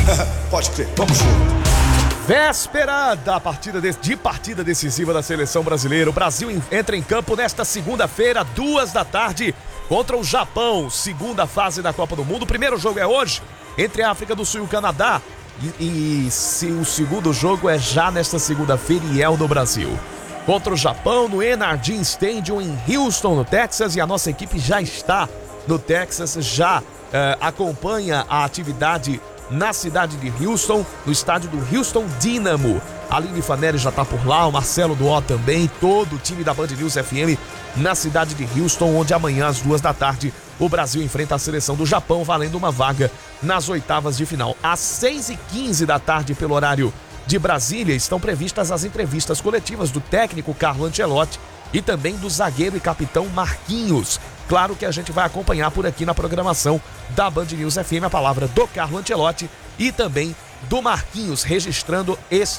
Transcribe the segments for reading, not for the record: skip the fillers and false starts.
Pode crer, vamos junto. Véspera da partida decisiva da seleção brasileira. O Brasil entra em campo nesta segunda-feira, 14h, contra o Japão. Segunda fase da Copa do Mundo. O primeiro jogo é hoje, entre a África do Sul e o Canadá. E se o segundo jogo é já nesta segunda-feira e é o do Brasil. Contra o Japão, no NRG Stadium, em Houston, no Texas. E a nossa equipe já está no Texas, já acompanha a atividade na cidade de Houston, no estádio do Houston Dynamo. A Aline Fanelli já tá por lá, o Marcelo Duó também, todo o time da Band News FM na cidade de Houston, onde amanhã às 14h o Brasil enfrenta a seleção do Japão, valendo uma vaga nas oitavas de final. Às 6h15 pelo horário de Brasília, estão previstas as entrevistas coletivas do técnico Carlo Ancelotti e também do zagueiro e capitão Marquinhos. Claro que a gente vai acompanhar por aqui na programação da Band News FM a palavra do Carlo Ancelotti e também do Marquinhos, registrando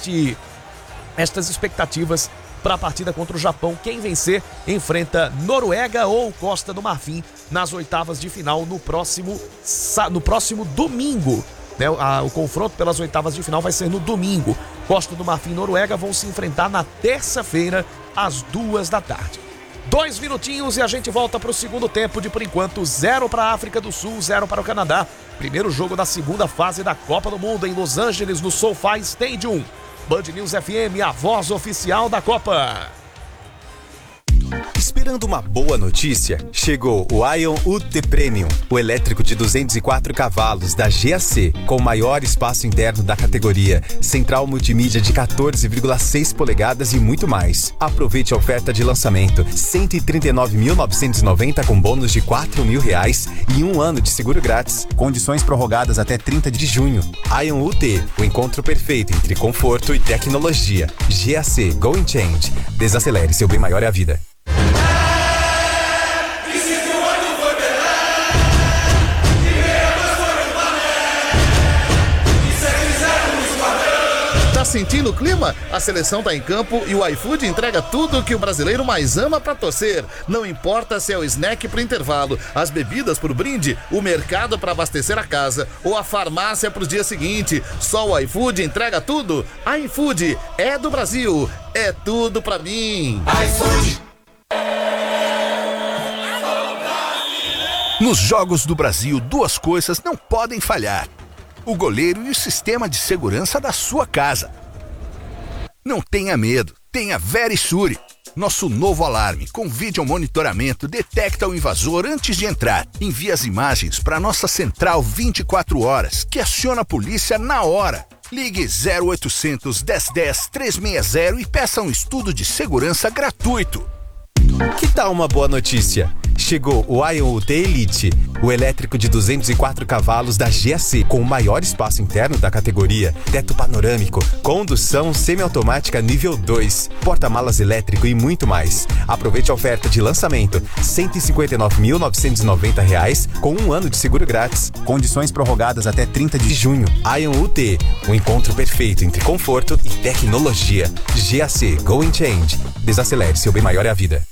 estas expectativas para a partida contra o Japão. Quem vencer enfrenta Noruega ou Costa do Marfim nas oitavas de final no próximo domingo. O confronto pelas oitavas de final vai ser no domingo. Costa do Marfim e Noruega vão se enfrentar na terça-feira às 14h. 2 minutinhos e a gente volta para o segundo tempo. Por enquanto, 0 para a África do Sul, 0 para o Canadá. Primeiro jogo da segunda fase da Copa do Mundo em Los Angeles, no SoFi Stadium. Band News FM, a voz oficial da Copa. Esperando uma boa notícia? Chegou o Ion UT Premium, o elétrico de 204 cavalos da GAC, com o maior espaço interno da categoria, central multimídia de 14,6 polegadas e muito mais. Aproveite a oferta de lançamento, R$ 139.990 com bônus de R$ 4.000 e 1 ano de seguro grátis. Condições prorrogadas até 30 de junho. Ion UT, o encontro perfeito entre conforto e tecnologia. GAC Going Change. Desacelere, seu bem maior é a vida. Tá sentindo o clima? A seleção tá em campo e o iFood entrega tudo o que o brasileiro mais ama pra torcer. Não importa se é o snack pro intervalo, as bebidas pro brinde, o mercado pra abastecer a casa ou a farmácia pros dias seguintes. Só o iFood entrega tudo. iFood é do Brasil, é tudo pra mim. iFood. Nos Jogos do Brasil, 2 coisas não podem falhar: o goleiro e o sistema de segurança da sua casa. Não tenha medo, tenha Verisure. Nosso novo alarme com vídeo monitoramento detecta o invasor antes de entrar. Envia as imagens para nossa central 24 horas, que aciona a polícia na hora. Ligue 0800 1010 360 e peça um estudo de segurança gratuito. Que tal uma boa notícia? Chegou o Ion UT Elite, o elétrico de 204 cavalos da GAC, com o maior espaço interno da categoria, teto panorâmico, condução semiautomática nível 2, porta-malas elétrico e muito mais. Aproveite a oferta de lançamento, R$ 159.990 com 1 ano de seguro grátis. Condições prorrogadas até 30 de junho. Ion UT, o encontro perfeito entre conforto e tecnologia. GAC Going Change. Desacelere, seu bem maior é a vida.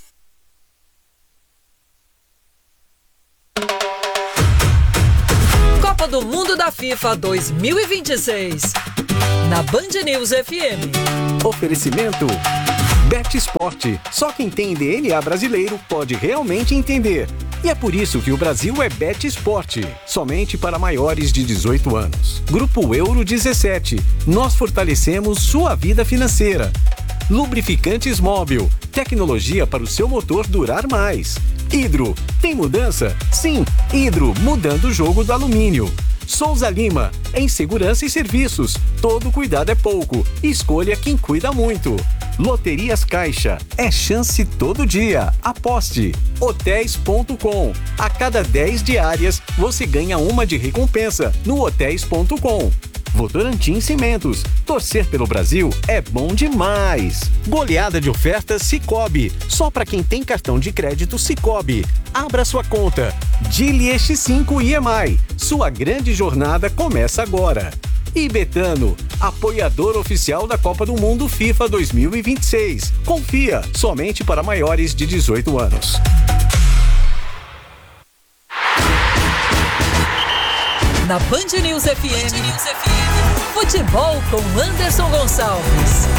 Copa do Mundo da FIFA 2026. Na Band News FM. Oferecimento Bet Esporte. Só quem tem DNA brasileiro pode realmente entender. E é por isso que o Brasil é Bet Esporte. Somente para maiores de 18 anos. Grupo Euro 17. Nós fortalecemos sua vida financeira. Lubrificantes Móbil. Tecnologia para o seu motor durar mais. Hidro. Tem mudança? Sim. Hidro, mudando o jogo do alumínio. Souza Lima. Em segurança e serviços. Todo cuidado é pouco. Escolha quem cuida muito. Loterias Caixa. É chance todo dia. Aposte. Hotéis.com. A cada 10 diárias, você ganha uma de recompensa no hotéis.com. Votorantim Cimentos. Torcer pelo Brasil é bom demais. Goleada de ofertas Sicoob. Só para quem tem cartão de crédito Sicoob. Abra sua conta. Dili X5 IEMAI. Sua grande jornada começa agora. E Betano, apoiador oficial da Copa do Mundo FIFA 2026. Confia, somente para maiores de 18 anos. Na Band News FM. Futebol com Anderson Gonçalves.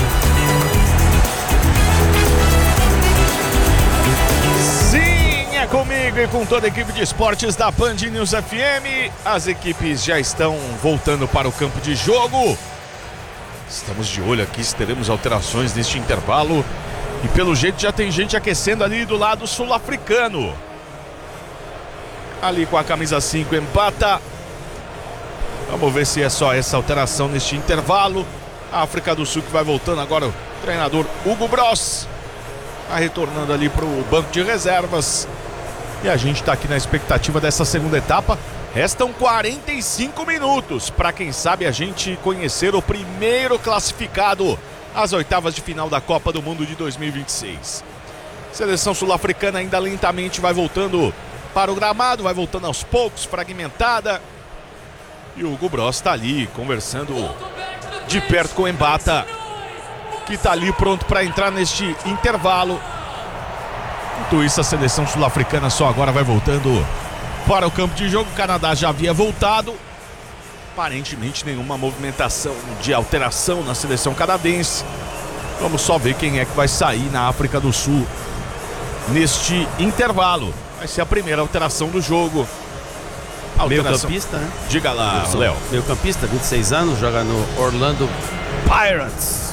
Sim, é comigo e com toda a equipe de esportes da Band News FM. As equipes já estão voltando para o campo de jogo. Estamos de olho aqui se teremos alterações neste intervalo. E pelo jeito já tem gente aquecendo ali do lado sul-africano. Ali com a camisa 5, Mbata. Vamos ver se é só essa alteração neste intervalo. A África do Sul que vai voltando agora, o treinador Hugo Bross. Vai retornando ali para o banco de reservas. E a gente está aqui na expectativa dessa segunda etapa. Restam 45 minutos para, quem sabe, a gente conhecer o primeiro classificado às oitavas de final da Copa do Mundo de 2026. Seleção sul-africana ainda lentamente vai voltando para o gramado, vai voltando aos poucos, fragmentada. E o Hugo Bross está ali conversando de perto com o Mbata, que está ali pronto para entrar neste intervalo. Enquanto isso, a seleção sul-africana só agora vai voltando para o campo de jogo. O Canadá já havia voltado. Aparentemente nenhuma movimentação de alteração na seleção canadense. Vamos só ver quem é que vai sair na África do Sul neste intervalo. Vai ser a primeira alteração do jogo. Meio campista, né? Diga lá, Léo. Meio campista, 26 anos, joga no Orlando Pirates.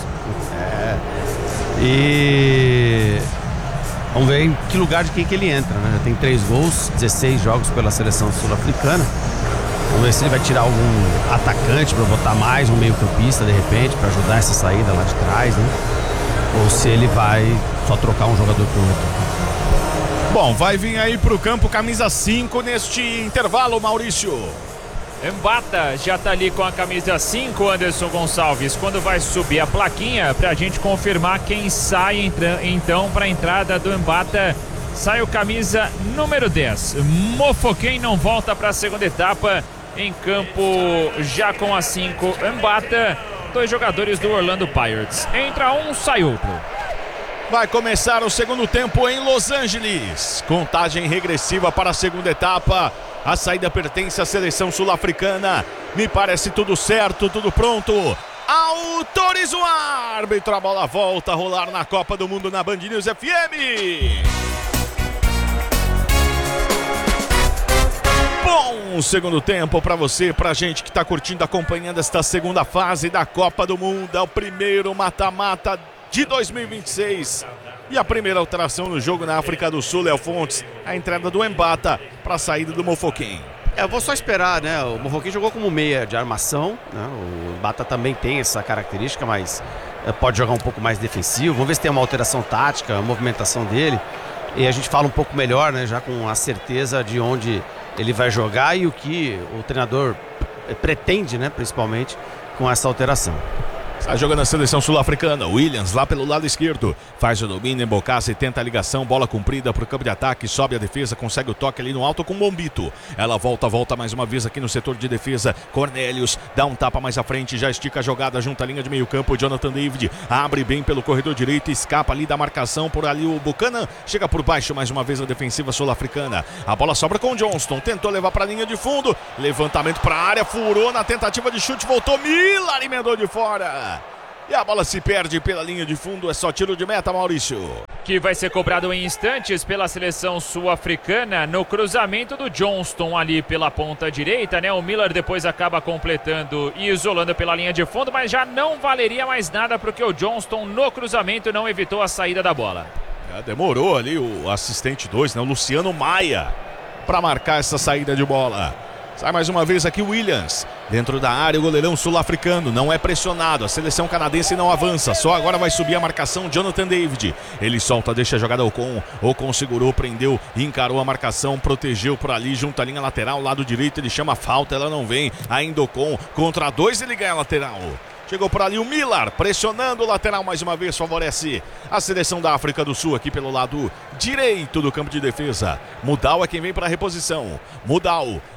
E vamos ver em que lugar de quem que ele entra, né? Já tem 3 gols, 16 jogos pela seleção sul-africana. Vamos ver se ele vai tirar algum atacante para botar mais um meio campista de repente, para ajudar essa saída lá de trás, né? Ou se ele vai só trocar um jogador por outro. Bom, vai vir aí pro campo camisa 5 neste intervalo, Maurício. Mbata já tá ali com a camisa 5, Anderson Gonçalves. Quando vai subir a plaquinha pra gente confirmar quem sai então pra entrada do Mbata, sai o camisa número 10. Mofokeng não volta pra segunda etapa. Em campo já com a 5, Mbata. 2 jogadores do Orlando Pirates. Entra um, sai outro. Vai começar o segundo tempo em Los Angeles. Contagem regressiva para a segunda etapa. A saída pertence à seleção sul-africana. Me parece tudo certo, tudo pronto. Autoriza o árbitro. A bola volta a rolar na Copa do Mundo na Band News FM. Bom segundo tempo para você, pra gente que tá curtindo, acompanhando esta segunda fase da Copa do Mundo. É o primeiro mata-mata de 2026. E a primeira alteração no jogo na África do Sul, Léo Fontes, a entrada do Mbata para a saída do Mofokeng. Eu vou só esperar, né? O Mofokeng jogou como meia de armação, né? O Mbata também tem essa característica, mas pode jogar um pouco mais defensivo. Vamos ver se tem uma alteração tática, a movimentação dele. E a gente fala um pouco melhor, né? Já com a certeza de onde ele vai jogar e o que o treinador pretende, né? Principalmente com essa alteração. Está jogando a seleção sul-africana. Williams lá pelo lado esquerdo. Faz o domínio, embocaça e tenta a ligação. Bola comprida para o campo de ataque. Sobe a defesa, consegue o toque ali no alto com o Bombito. Ela volta mais uma vez aqui no setor de defesa. Cornelius dá um tapa mais à frente. Já estica a jogada junto à linha de meio campo. Jonathan David abre bem pelo corredor direito. Escapa ali da marcação. Por ali o Buchanan. Chega por baixo mais uma vez a defensiva sul-africana. A bola sobra com o Johnston. Tentou levar para a linha de fundo. Levantamento para a área. Furou na tentativa de chute. Voltou. Miller emendou de fora. E a bola se perde pela linha de fundo. É só tiro de meta, Maurício. Que vai ser cobrado em instantes pela seleção sul-africana no cruzamento do Johnston ali pela ponta direita, né? O Miller depois acaba completando e isolando pela linha de fundo, mas já não valeria mais nada porque o Johnston no cruzamento não evitou a saída da bola. Demorou ali o assistente 2, né? O Luciano Maia, para marcar essa saída de bola. Sai mais uma vez aqui o Williams. Dentro da área o goleirão sul-africano não é pressionado. A seleção canadense não avança. Só agora vai subir a marcação Jonathan David. Ele solta, deixa a jogada Ocon. Ocon segurou, prendeu, encarou a marcação. Protegeu por ali junto à linha lateral. Lado direito ele chama a falta, ela não vem. Ainda Ocon contra 2, ele ganha a lateral. Chegou por ali o Miller, pressionando o lateral mais uma vez, favorece a seleção da África do Sul aqui pelo lado direito do campo de defesa. Mudau é quem vem para a reposição. Mudau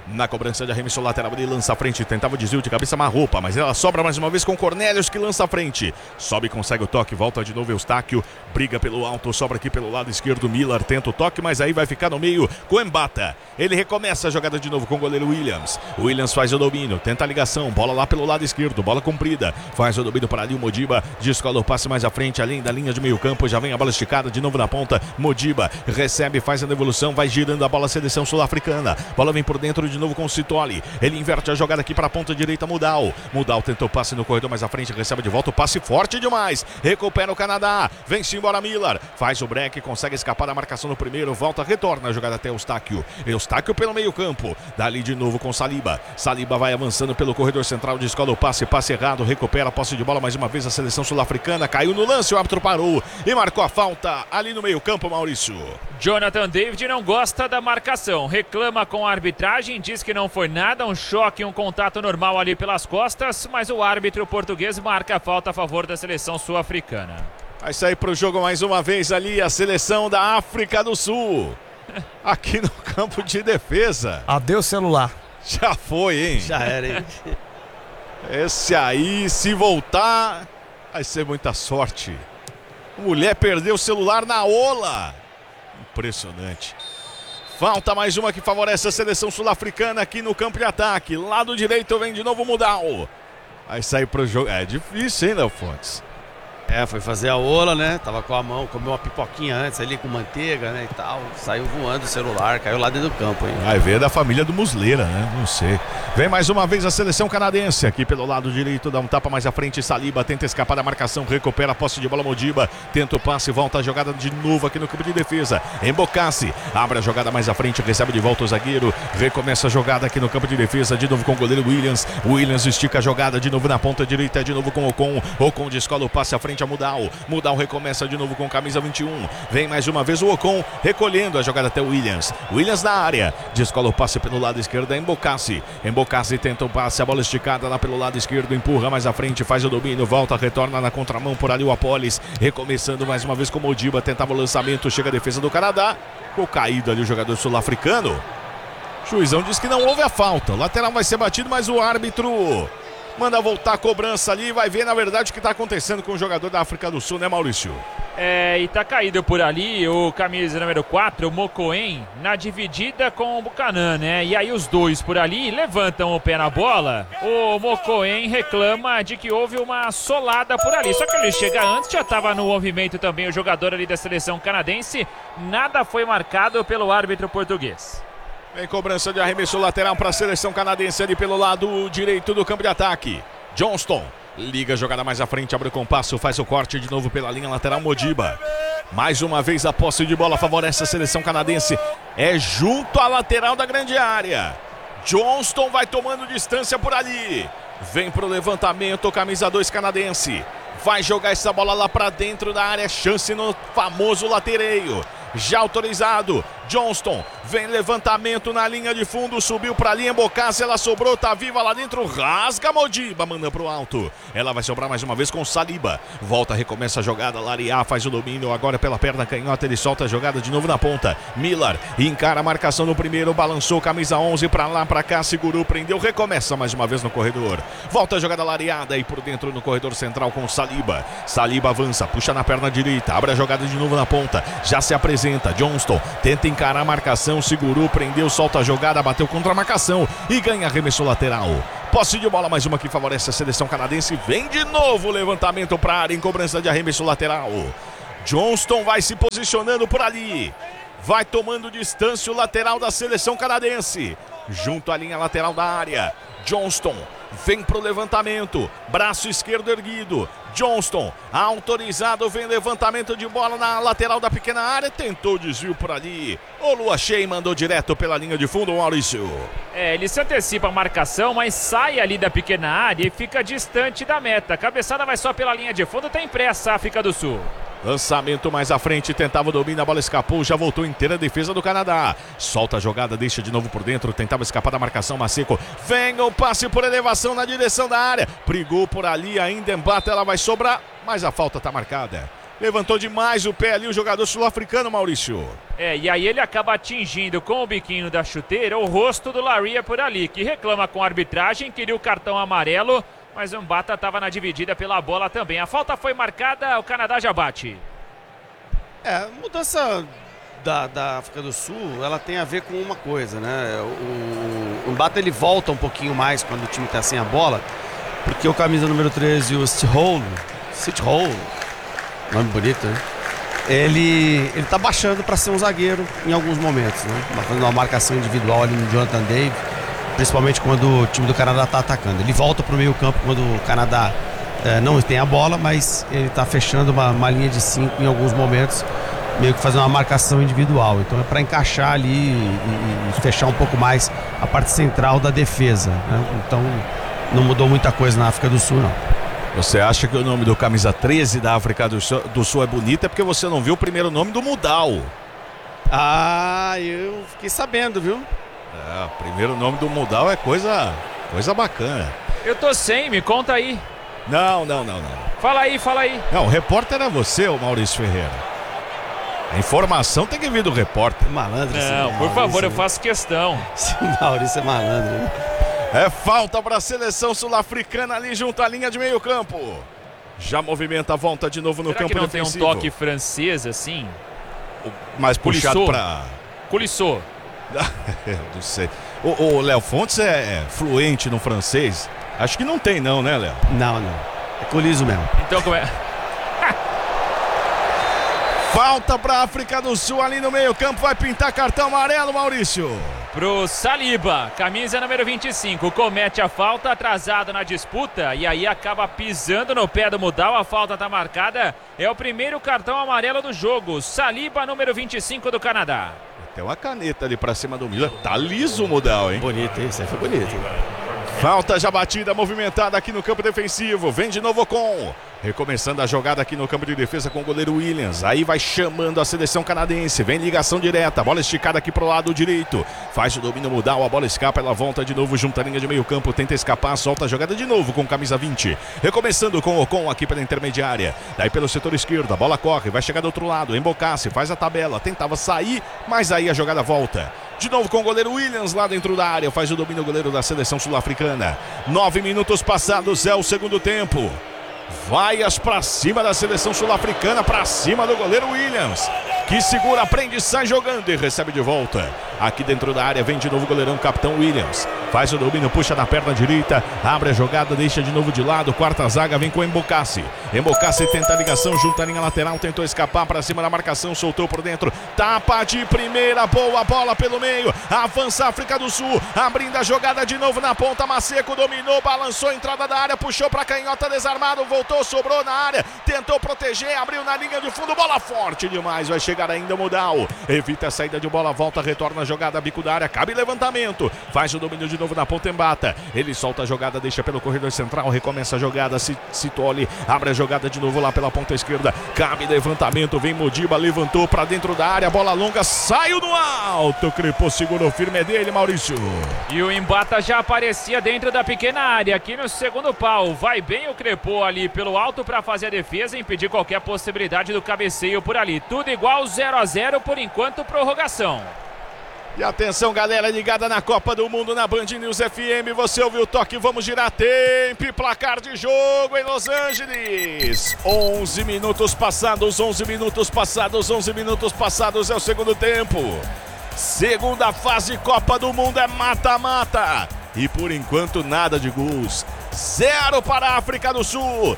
Na cobrança de arremesso lateral, ele lança a frente, tentava o desvio de cabeça Marropa, mas ela sobra mais uma vez com Cornélios, que lança a frente. Sobe, consegue o toque, volta de novo Eustáquio, briga pelo alto, sobra aqui pelo lado esquerdo, Miller tenta o toque, mas aí vai ficar no meio com Embata. Ele recomeça a jogada de novo com o goleiro Williams. O Williams faz o domínio, tenta a ligação, bola lá pelo lado esquerdo, bola comprida, faz o domínio para ali o Modiba, descola o passe mais à frente, além da linha de meio campo, já vem a bola esticada de novo na ponta, Modiba recebe, faz a devolução, vai girando a bola, a seleção sul-africana, bola vem por dentro de novo com o Citoli, ele inverte a jogada aqui para a ponta direita, Mudal tentou o passe no corredor mais à frente, recebe de volta o passe forte demais, recupera o Canadá, vem-se embora Miller, faz o break, consegue escapar da marcação no primeiro, volta, retorna a jogada até Eustáquio pelo meio campo, dali de novo com Saliba vai avançando pelo corredor central, descola o passe errado, recupera a posse de bola mais uma vez a seleção sul-africana, caiu no lance, o árbitro parou e marcou a falta ali no meio campo, Maurício. Jonathan David não gosta da marcação, reclama com a arbitragem, diz que não foi nada, um choque, um contato normal ali pelas costas, mas o árbitro português marca a falta a favor da seleção sul-africana. Vai sair para o jogo mais uma vez ali a seleção da África do Sul, aqui no campo de defesa. Adeus celular. Já foi, hein? Já era, hein? Esse aí, se voltar, vai ser muita sorte. Mulher perdeu o celular na ola. Impressionante. Falta mais uma que favorece a seleção sul-africana aqui no campo de ataque. Lado direito vem de novo Mudal. Vai sair pro jogo. É difícil, hein, Léo Fontes? Foi fazer a ola, né? Tava com a mão, comeu uma pipoquinha antes ali com manteiga, né? E tal. Saiu voando o celular, caiu lá dentro do campo, hein? Vai ver da família do Muslera, né? Não sei. Vem mais uma vez a seleção canadense aqui pelo lado direito, dá um tapa mais à frente. Saliba tenta escapar da marcação, recupera a posse de bola. Modiba tenta o passe, volta a jogada de novo aqui no campo de defesa. Embocassi abre a jogada mais à frente, recebe de volta o zagueiro. Recomeça a jogada aqui no campo de defesa, de novo com o goleiro Williams. Williams estica a jogada de novo na ponta direita, de novo com o Ocon. Ocon descola o passe à frente a Mudal recomeça de novo com camisa 21. Vem mais uma vez o Ocon, recolhendo a jogada até o Williams na área, descola o passe pelo lado esquerdo, Embocassi tenta o passe, a bola esticada lá pelo lado esquerdo, empurra mais à frente, faz o domínio, volta, retorna na contramão por ali o Apolis, recomeçando mais uma vez com o Modiba, tentava o lançamento, chega a defesa do Canadá, ficou caído ali o jogador sul-africano. O juizão diz que não houve a falta, o lateral vai ser batido, mas o árbitro manda voltar a cobrança ali, vai ver na verdade o que está acontecendo com o jogador da África do Sul, né, Maurício? E tá caído por ali o camisa número 4, o Mokoen, na dividida com o Buchanan, né? E aí os dois por ali levantam o pé na bola. O Mokoen reclama de que houve uma solada por ali. Só que ele chega antes, já estava no movimento também o jogador ali da seleção canadense. Nada foi marcado pelo árbitro português. Vem cobrança de arremesso lateral para a seleção canadense ali pelo lado direito do campo de ataque. Johnston liga a jogada mais à frente, abre o compasso, faz o corte de novo pela linha lateral. Modiba. Mais uma vez a posse de bola favorece a seleção canadense. É junto à lateral da grande área. Johnston vai tomando distância por ali. Vem pro levantamento, camisa 2 canadense. Vai jogar essa bola lá para dentro da área. Chance no famoso latereio. Já autorizado, Johnston, vem levantamento na linha de fundo, subiu pra linha, Embocassi, ela sobrou, tá viva lá dentro, rasga Modiba, manda pro alto, ela vai sobrar mais uma vez com Saliba, volta, recomeça a jogada, Lariá faz o domínio, agora pela perna canhota, ele solta a jogada de novo na ponta, Miller encara a marcação no primeiro, balançou, camisa 11, pra lá, pra cá, segurou, prendeu, recomeça mais uma vez no corredor, volta a jogada Lariada e por dentro no corredor central com Saliba avança, puxa na perna direita, abre a jogada de novo na ponta, já se apresenta, Johnston tenta encarar a marcação, segurou, prendeu, solta a jogada, bateu contra a marcação e ganha arremesso lateral. Posse de bola, mais uma que favorece a seleção canadense. Vem de novo o levantamento para a área em cobrança de arremesso lateral. Johnston vai se posicionando por ali. Vai tomando distância o lateral da seleção canadense. Junto à linha lateral da área. Johnston vem pro levantamento. Braço esquerdo erguido. Johnston, autorizado, vem levantamento de bola na lateral da pequena área, tentou desvio por ali, o Luachei mandou direto pela linha de fundo, Maurício. Ele se antecipa a marcação, mas sai ali da pequena área e fica distante da meta, a cabeçada vai só pela linha de fundo, tem pressa a África do Sul. Lançamento mais à frente, tentava o domínio, a bola escapou, já voltou inteira a defesa do Canadá. Solta a jogada, deixa de novo por dentro, tentava escapar da marcação, Maceco. Vem o passe por elevação na direção da área. Brigou por ali, ainda embate, ela vai sobrar, mas a falta está marcada. Levantou demais o pé ali o jogador sul-africano, Maurício. E aí ele acaba atingindo com o biquinho da chuteira o rosto do Laria por ali, que reclama com a arbitragem, queria o cartão amarelo, mas o Mbata estava na dividida pela bola também. A falta foi marcada, o Canadá já bate. Mudança da África do Sul, ela tem a ver com uma coisa, né? O Mbata ele volta um pouquinho mais quando o time está sem a bola, porque o camisa número 13, o Sithole, nome bonito, né? Ele tá baixando para ser um zagueiro em alguns momentos, né? Fazendo uma marcação individual ali no Jonathan David, principalmente quando o time do Canadá está atacando. Ele volta para o meio campo quando o Canadá não tem a bola, mas ele está fechando uma linha de 5 em alguns momentos, meio que fazendo uma marcação individual. Então é para encaixar ali e fechar um pouco mais a parte central da defesa, né? Então não mudou muita coisa na África do Sul, não. Você acha que o nome do camisa 13 da África do Sul é bonito? É porque você não viu o primeiro nome do Mudau. Eu fiquei sabendo, viu? O primeiro nome do Mudau é coisa bacana. Eu tô sem, me conta aí. Não. Fala aí. Não, o repórter é você, o Maurício Ferreira. A informação tem que vir do repórter. Malandro. Não, por favor, eu faço questão. Esse Maurício é malandro, né? É falta para a seleção sul-africana ali junto à linha de meio campo. Já movimenta a volta de novo no campo defensivo. Será que não tem um toque francês assim? Mais puxado para... Colissou. Não sei. O Léo Fontes é fluente no francês? Acho que não tem não, né, Léo? Não. É coliso mesmo. Então como é? Falta para a África do Sul ali no meio campo. Vai pintar cartão amarelo, Maurício. Pro Saliba, camisa número 25, comete a falta, atrasado na disputa e aí acaba pisando no pé do Mudau. A falta tá marcada, é o primeiro cartão amarelo do jogo. Saliba, número 25 do Canadá. Tem uma caneta ali pra cima do Miller. Tá liso o Mudau, hein? Bonito, isso aí foi bonito. Falta já batida, movimentada aqui no campo defensivo. Vem de novo com... Recomeçando a jogada aqui no campo de defesa com o goleiro Williams. Aí vai chamando a seleção canadense. Vem ligação direta. Bola esticada aqui pro lado direito. Faz o domínio Mudau. A bola escapa. Ela volta de novo junto à linha de meio campo. Tenta escapar. Solta a jogada de novo com camisa 20. Recomeçando com o Ocon aqui pela intermediária. Daí pelo setor esquerdo. A bola corre. Vai chegar do outro lado. Embocassi. Faz a tabela. Tentava sair. Mas aí a jogada volta. De novo com o goleiro Williams lá dentro da área. Faz o domínio o goleiro da seleção sul-africana. 9 minutos passados. É o segundo tempo. Vaias pra cima da seleção sul-africana, pra cima do goleiro Williams, que segura, prende, sai jogando e recebe de volta. Aqui dentro da área vem de novo o goleirão, capitão Williams. Faz o domínio, puxa na perna direita, abre a jogada, deixa de novo de lado. Quarta zaga vem com Embocassi. Embocassi tenta a ligação junto à linha lateral, tentou escapar pra cima da marcação, soltou por dentro. Tapa de primeira, boa bola pelo meio. Avança a África do Sul, abrindo a jogada de novo na ponta. Maceco dominou, balançou a entrada da área, puxou pra canhota, desarmado, voltou, sobrou na área, tentou proteger, abriu na linha de fundo, bola forte demais, vai chegar ainda Mudau. Evita a saída de bola, volta, retorna a jogada, bico da área, cabe levantamento. Faz o domínio de novo na ponta, Mbata. Ele solta a jogada, deixa pelo corredor central, recomeça a jogada, Sithole, abre a jogada de novo lá pela ponta esquerda, cabe levantamento, vem Modiba, levantou pra dentro da área, bola longa, saiu no alto, Crepô segurou firme, é dele, Maurício. E o Mbata já aparecia dentro da pequena área, aqui no segundo pau, vai bem o Crepô ali pelo alto pra fazer a defesa e impedir qualquer possibilidade do cabeceio por ali, tudo igual 0-0 por enquanto, prorrogação. E atenção, galera ligada na Copa do Mundo na Band News FM. Você ouviu o toque, vamos girar tempo e placar de jogo em Los Angeles. 11 minutos passados, 11 minutos passados, 11 minutos passados é o segundo tempo. Segunda fase Copa do Mundo é mata-mata. E por enquanto nada de gols. 0 para a África do Sul,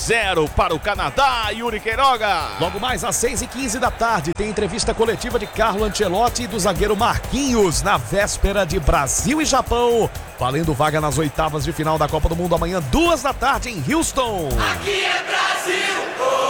0 para o Canadá. Yuri Queiroga. Logo mais às 6h15 da tarde tem entrevista coletiva de Carlo Ancelotti e do zagueiro Marquinhos na véspera de Brasil e Japão, valendo vaga nas oitavas de final da Copa do Mundo amanhã 2 da tarde em Houston. Aqui é Brasil!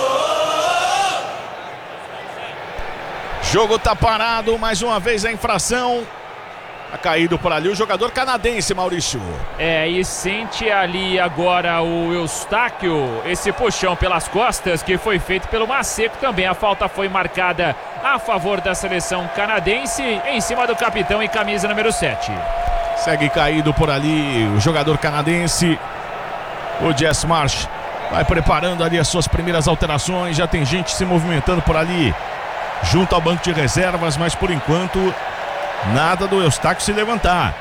Jogo tá parado, mais uma vez a infração. Tá caído por ali o jogador canadense, Maurício. E sente ali agora o Eustáquio, esse puxão pelas costas que foi feito pelo Maceco também. A falta foi marcada a favor da seleção canadense em cima do capitão e camisa número 7. Segue caído por ali o jogador canadense, o Jess Marsh. Vai preparando ali as suas primeiras alterações. Já tem gente se movimentando por ali, junto ao banco de reservas, mas por enquanto nada do Eustáquio se levantar.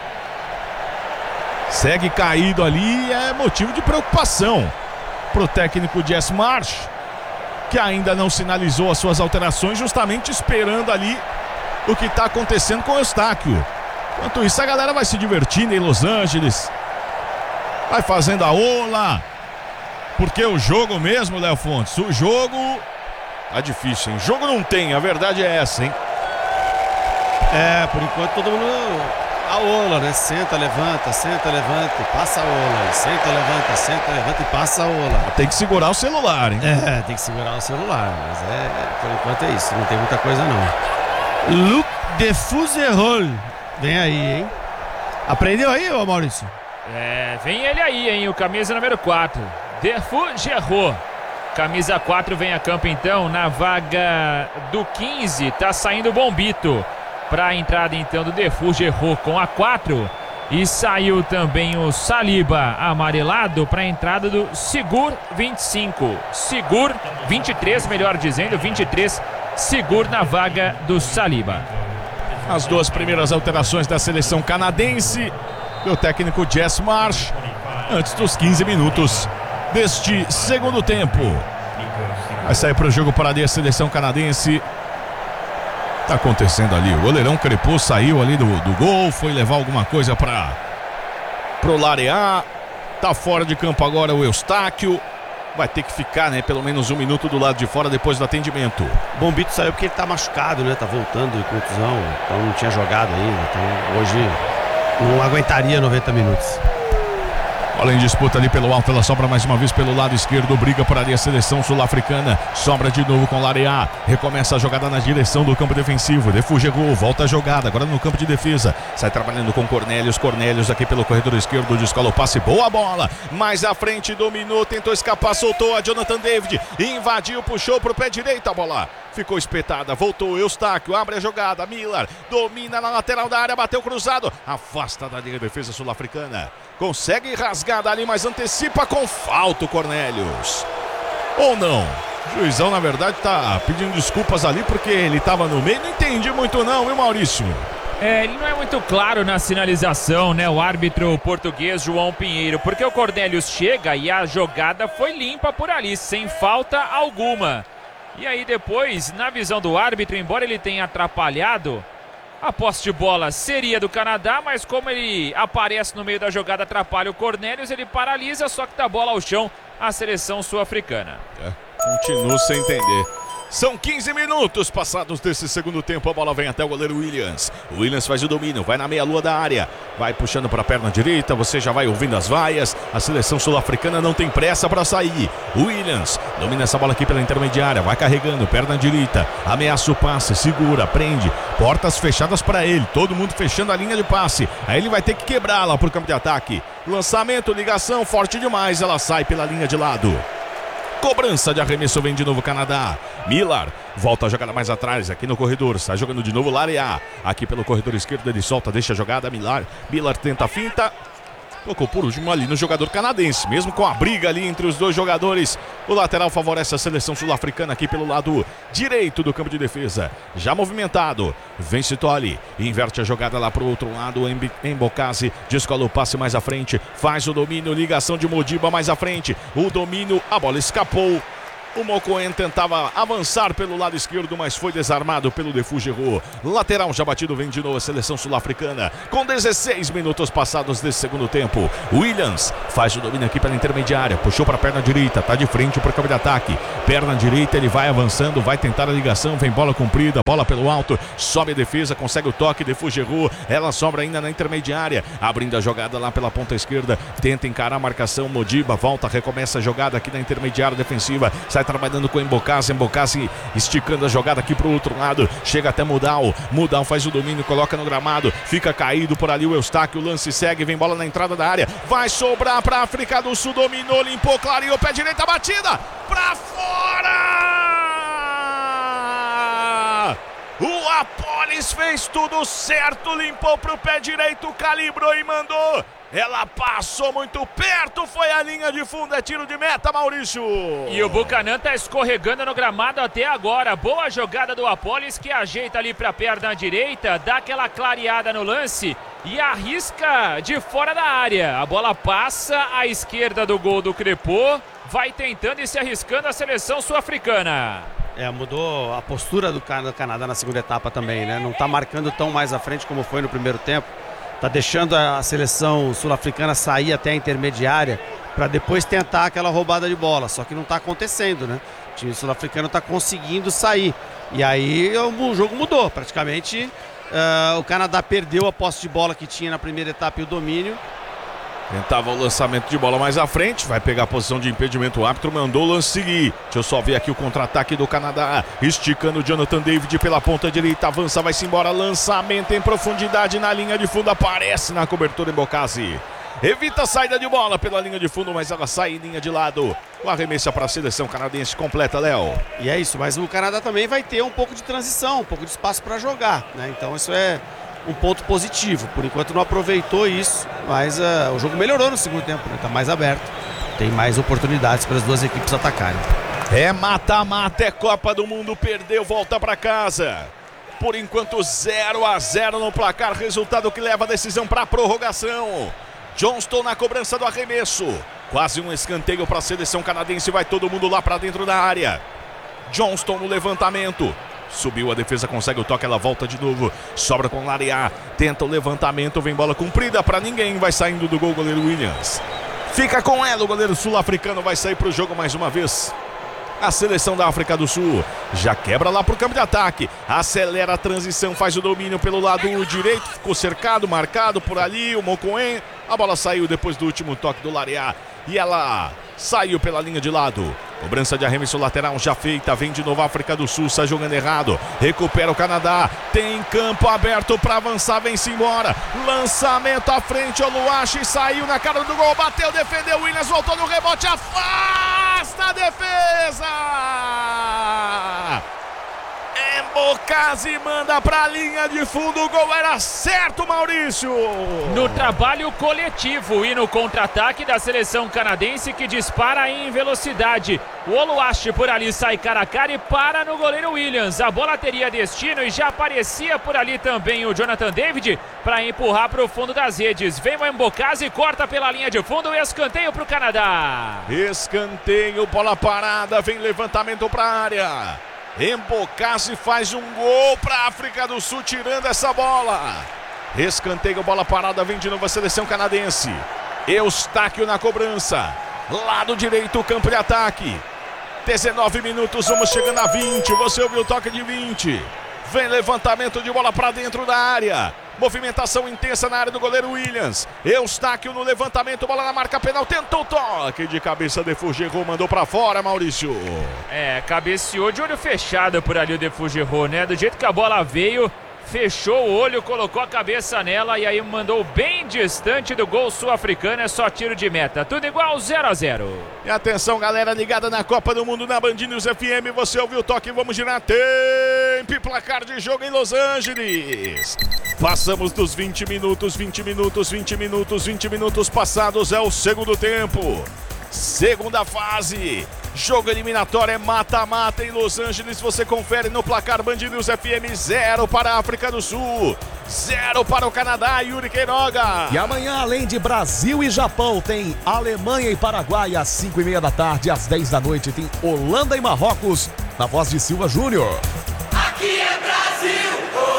Segue caído ali, é motivo de preocupação pro técnico Jess Marsh, que ainda não sinalizou as suas alterações, justamente esperando ali o que está acontecendo com o Eustáquio. Enquanto isso, a galera vai se divertindo em Los Angeles, vai fazendo a ola, porque o jogo mesmo, Léo Fontes, o jogo tá difícil, hein? Jogo não tem, a verdade é essa, hein? Por enquanto todo mundo a ola, né? Senta, levanta, e passa a ola. Senta, levanta e passa a ola. Tem que segurar o celular, hein? Tem que segurar o celular, mas por enquanto é isso, não tem muita coisa não. Luc de Fougerolles, vem aí, hein? Aprendeu aí, ô Maurício? Vem ele aí, hein? O camisa número 4, de Fougerolles. Camisa 4 vem a campo então, na vaga do 15, tá saindo o Bombito. Para a entrada então do Defoe errou com a 4 e saiu também o Saliba amarelado para a entrada do Sigur 25. Sigur 23, melhor dizendo, 23 Sigur na vaga do Saliba. As duas primeiras alterações da seleção canadense do técnico Jess Marsh antes dos 15 minutos deste segundo tempo. Vai sair para o jogo para ali a seleção canadense. Tá acontecendo ali, o goleirão Crepô saiu ali do gol, foi levar alguma coisa pro Lareá. Tá fora de campo agora o Eustáquio. Vai ter que ficar, né, pelo menos um minuto do lado de fora depois do atendimento. Bombito saiu porque ele tá machucado, né, tá voltando de contusão, então não tinha jogado ainda, então hoje não aguentaria 90 minutos. Bola em disputa ali pelo alto, ela sobra mais uma vez pelo lado esquerdo, briga por ali a seleção sul-africana, sobra de novo com Lareá, recomeça a jogada na direção do campo defensivo, Defugegou, volta a jogada, agora no campo de defesa, sai trabalhando com Cornélios aqui pelo corredor esquerdo, descola o passe, boa bola, mais à frente, dominou, tentou escapar, soltou a Jonathan David, invadiu, puxou pro pé direito, a bola ficou espetada, voltou Eustáquio, abre a jogada, Miller, domina na lateral da área, bateu cruzado, afasta da linha de defesa sul-africana, consegue rasgar dali, mas antecipa com falta o Cornélios. Ou não? O juizão, na verdade, tá pedindo desculpas ali porque ele tava no meio, não entendi muito não, viu, Maurício? Ele não é muito claro na sinalização, né? O árbitro português João Pinheiro, porque o Cornélios chega e a jogada foi limpa por ali, sem falta alguma. E aí depois, na visão do árbitro, embora ele tenha atrapalhado, a posse de bola seria do Canadá, mas como ele aparece no meio da jogada, atrapalha o Cornélios, ele paralisa, só que dá bola ao chão a seleção sul-africana. Continuo sem entender. São 15 minutos passados desse segundo tempo, a bola vem até o goleiro Williams. O Williams faz o domínio, vai na meia-lua da área, vai puxando para a perna direita, você já vai ouvindo as vaias. A seleção sul-africana não tem pressa para sair. O Williams domina essa bola aqui pela intermediária, vai carregando, perna direita, ameaça o passe, segura, prende, portas fechadas para ele, todo mundo fechando a linha de passe. Aí ele vai ter que quebrá-la para o campo de ataque. Lançamento, ligação, forte demais, ela sai pela linha de lado. Cobrança de arremesso vem de novo Canadá. Miller volta a jogada mais atrás aqui no corredor. Está jogando de novo Lareá. Aqui pelo corredor esquerdo ele solta, deixa a jogada. Miller tenta a finta. Colocou por último ali no jogador canadense. Mesmo com a briga ali entre os dois jogadores, o lateral favorece a seleção sul-africana aqui pelo lado direito do campo de defesa. Já movimentado. Vence Tolly. Inverte a jogada lá pro outro lado. Embocase. Descola o passe mais à frente. Faz o domínio. Ligação de Modiba mais à frente. O domínio. A bola escapou. O Mokoen tentava avançar pelo lado esquerdo, mas foi desarmado pelo Defugegou. Lateral já batido, vem de novo a seleção sul-africana. Com 16 minutos passados desse segundo tempo. Williams faz o domínio aqui pela intermediária. Puxou para a perna direita, tá de frente para o campo de ataque. Perna direita, ele vai avançando, vai tentar a ligação. Vem bola comprida, bola pelo alto. Sobe a defesa, consegue o toque. Defugegou. Ela sobra ainda na intermediária. Abrindo a jogada lá pela ponta esquerda. Tenta encarar a marcação. Modiba volta, recomeça a jogada aqui na intermediária defensiva. Sai trabalhando com Embocase esticando a jogada aqui pro outro lado, chega até Mudal faz o domínio, coloca no gramado, fica caído por ali o Eustáquio, o lance segue, vem bola na entrada da área, vai sobrar pra África do Sul, dominou, limpou, clareou, pé direita, batida, pra fora! O Apolis fez tudo certo, limpou pro pé direito, calibrou e mandou. Ela passou muito perto, foi a linha de fundo, é tiro de meta, Maurício. E o Buchanan tá escorregando no gramado até agora. Boa jogada do Apolis, que ajeita ali pra perna direita, dá aquela clareada no lance e arrisca de fora da área. A bola passa à esquerda do gol do Crepô, vai tentando e se arriscando a seleção sul-africana. Mudou a postura do Canadá na segunda etapa também, né? Não tá marcando tão mais à frente como foi no primeiro tempo. Tá deixando a seleção sul-africana sair até a intermediária para depois tentar aquela roubada de bola. Só que não tá acontecendo, né? O time sul-africano tá conseguindo sair. E aí o jogo mudou. Praticamente o Canadá perdeu a posse de bola que tinha na primeira etapa e o domínio. Tentava o lançamento de bola mais à frente, vai pegar a posição de impedimento, o árbitro mandou o lance seguir. Deixa eu só ver aqui o contra-ataque do Canadá, esticando o Jonathan David pela ponta direita, avança, vai-se embora, lançamento em profundidade na linha de fundo, aparece na cobertura em Embocase. Evita a saída de bola pela linha de fundo, mas ela sai em linha de lado. O arremesso para a seleção canadense completa, Léo. E é isso, mas o Canadá também vai ter um pouco de transição, um pouco de espaço para jogar, né? Então isso é um ponto positivo. Por enquanto não aproveitou isso, mas o jogo melhorou no segundo tempo, né? Tá mais aberto, tem mais oportunidades para as duas equipes atacarem. É mata-mata, é Copa do Mundo, perdeu, volta para casa. Por enquanto 0-0 no placar, resultado que leva a decisão para a prorrogação. Johnston na cobrança do arremesso, quase um escanteio para a seleção canadense, vai todo mundo lá para dentro da área. Johnston no levantamento, subiu a defesa, consegue o toque, ela volta de novo, sobra com Lariá, tenta o levantamento, vem bola comprida para ninguém, vai saindo do gol o goleiro Williams. Fica com ela, o goleiro sul-africano vai sair para o jogo mais uma vez. A seleção da África do Sul já quebra lá pro campo de ataque, acelera a transição, faz o domínio pelo lado direito, ficou cercado, marcado por ali, o Mokoen, a bola saiu depois do último toque do Lariá e ela saiu pela linha de lado. Cobrança de arremesso lateral já feita, vem de novo a África do Sul, sai jogando errado, recupera o Canadá, tem campo aberto para avançar, vem-se embora, lançamento à frente, o Oluwashi saiu na cara do gol, bateu, defendeu, Williams voltou no rebote, afasta a defesa! Embocase manda pra linha de fundo, o gol era certo, Maurício! No trabalho coletivo e no contra-ataque da seleção canadense que dispara em velocidade. O Oluwashi por ali sai cara a cara e para no goleiro Williams. A bola teria destino e já aparecia por ali também o Jonathan David para empurrar para o fundo das redes. Vem o Embocase e corta pela linha de fundo e escanteio para o Canadá. Escanteio, bola parada, vem levantamento para a área. Embocase faz um gol para a África do Sul, tirando essa bola. Escanteio, bola parada, vem de novo a seleção canadense. Eustáquio na cobrança. Lado direito, campo de ataque. 19 minutos, vamos chegando a 20. Você ouviu o toque de 20. Vem levantamento de bola para dentro da área. Movimentação intensa na área do goleiro Williams. Eustáquio no levantamento, bola na marca penal, tentou o toque de cabeça, de Fougerot mandou pra fora, Maurício. Cabeceou de olho fechado por ali o de Fougerot, né? Do jeito que a bola veio, fechou o olho, colocou a cabeça nela e aí mandou bem distante do gol sul-africano, é só tiro de meta. Tudo igual, 0-0. E atenção, galera ligada na Copa do Mundo na Band News FM, você ouviu o toque, vamos girar tempo e placar de jogo em Los Angeles. Passamos dos 20 minutos, 20 minutos, 20 minutos, 20 minutos passados, é o segundo tempo. Segunda fase, jogo eliminatório é mata-mata em Los Angeles, você confere no placar Band News FM, 0 para a África do Sul, 0 para o Canadá, Yuri Queiroga. E amanhã, além de Brasil e Japão, tem Alemanha e Paraguai às 5:30 da tarde, às 10 da noite tem Holanda e Marrocos, na voz de Silva Júnior. Aqui é Brasil!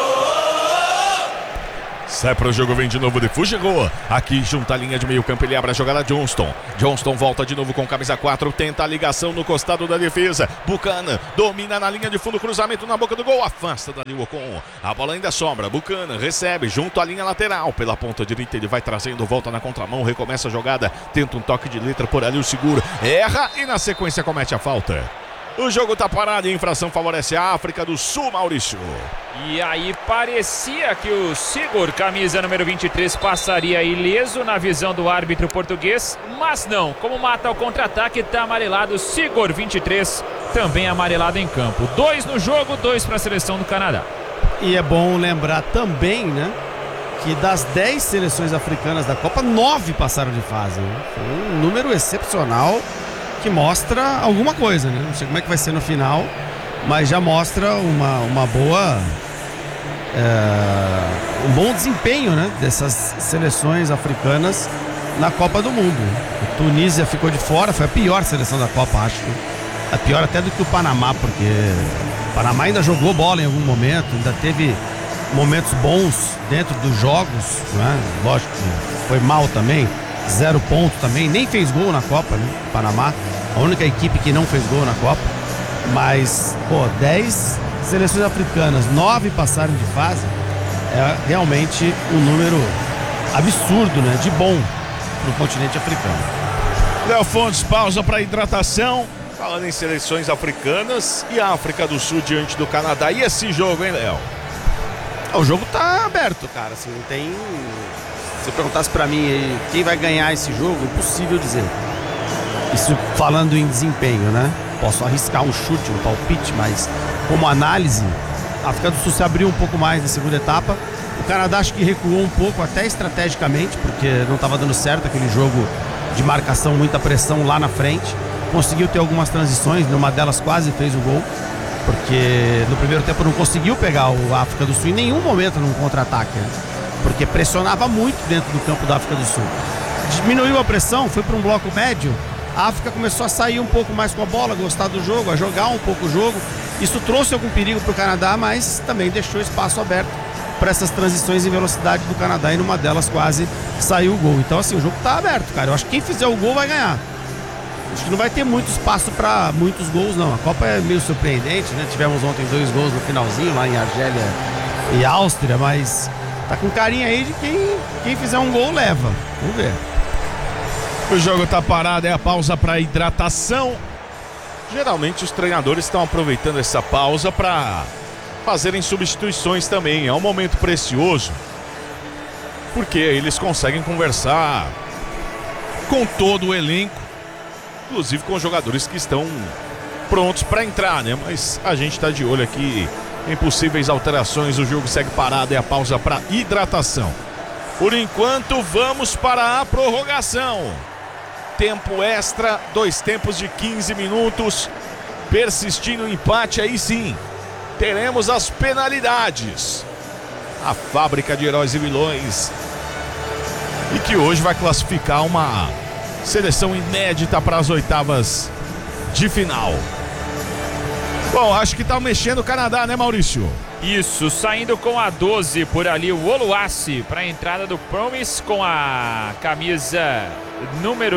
Sai pro jogo, vem de novo de Fougerot. Aqui junta a linha de meio campo, ele abre a jogada Johnston. Johnston volta de novo com camisa 4, tenta a ligação no costado da defesa. Buchanan domina na linha de fundo, cruzamento na boca do gol, afasta dali o Ocon. A bola ainda sobra, Buchanan recebe junto à linha lateral. Pela ponta direita ele vai trazendo, volta na contramão, recomeça a jogada. Tenta um toque de letra por ali, o seguro erra e na sequência comete a falta. O jogo tá parado e a infração favorece a África do Sul, Maurício. E aí parecia que o Sigor, camisa número 23, passaria ileso na visão do árbitro português, mas não, como mata o contra-ataque, tá amarelado. Sigor 23, também amarelado em campo. 2 no jogo, 2 para a seleção do Canadá. E é bom lembrar também, né, que das 10 seleções africanas da Copa, 9 passaram de fase, né? Foi um número excepcional que mostra alguma coisa, né? Não sei como é que vai ser no final, mas já mostra uma boa... um bom desempenho, né, dessas seleções africanas na Copa do Mundo. A Tunísia ficou de fora, foi a pior seleção da Copa, acho. A pior até do que o Panamá, porque o Panamá ainda jogou bola em algum momento, ainda teve momentos bons dentro dos jogos, né? Lógico que foi mal também, 0 ponto também, nem fez gol na Copa, né? O Panamá, a única equipe que não fez gol na Copa. Mas, 10 seleções africanas, 9 passaram de fase, é realmente um número absurdo, né? De bom no continente africano. Léo Fontes, pausa para hidratação. Falando em seleções africanas e a África do Sul diante do Canadá. E esse jogo, hein, Léo? O jogo tá aberto, cara. Assim, não tem... Se você perguntasse pra mim aí, quem vai ganhar esse jogo, impossível dizer. Isso falando em desempenho, né? Posso arriscar um chute, um palpite, mas como análise, a África do Sul se abriu um pouco mais na segunda etapa. O Canadá acho que recuou um pouco, até estrategicamente, porque não estava dando certo aquele jogo de marcação, muita pressão lá na frente. Conseguiu ter algumas transições, numa delas quase fez o gol, porque no primeiro tempo não conseguiu pegar o África do Sul em nenhum momento num contra-ataque, né? Porque pressionava muito dentro do campo da África do Sul. Diminuiu a pressão, foi para um bloco médio, a África começou a sair um pouco mais com a bola, gostar do jogo, a jogar um pouco o jogo. Isso trouxe algum perigo para o Canadá, mas também deixou espaço aberto para essas transições em velocidade do Canadá, e numa delas quase saiu o gol. Então assim, o jogo tá aberto, cara. Eu acho que quem fizer o gol vai ganhar. Acho que não vai ter muito espaço para muitos gols, não. A Copa é meio surpreendente, né? Tivemos ontem 2 gols no finalzinho, lá em Argélia e Áustria, mas tá com carinha aí de quem fizer um gol leva. Vamos ver. O jogo tá parado, é a pausa para hidratação. Geralmente os treinadores estão aproveitando essa pausa para fazerem substituições também. É um momento precioso, porque eles conseguem conversar com todo o elenco, inclusive com os jogadores que estão prontos para entrar, né? Mas a gente tá de olho aqui em possíveis alterações. O jogo segue parado, é a pausa para hidratação. Por enquanto, vamos para a prorrogação. Tempo extra, 2 tempos de 15 minutos. Persistindo o empate, aí sim teremos as penalidades. A fábrica de heróis e vilões, e que hoje vai classificar uma seleção inédita para as oitavas de final. Bom, acho que tá mexendo o Canadá, né, Maurício? Isso, saindo com a 12 por ali, o Oluwasse para a entrada do Promise com a camisa número.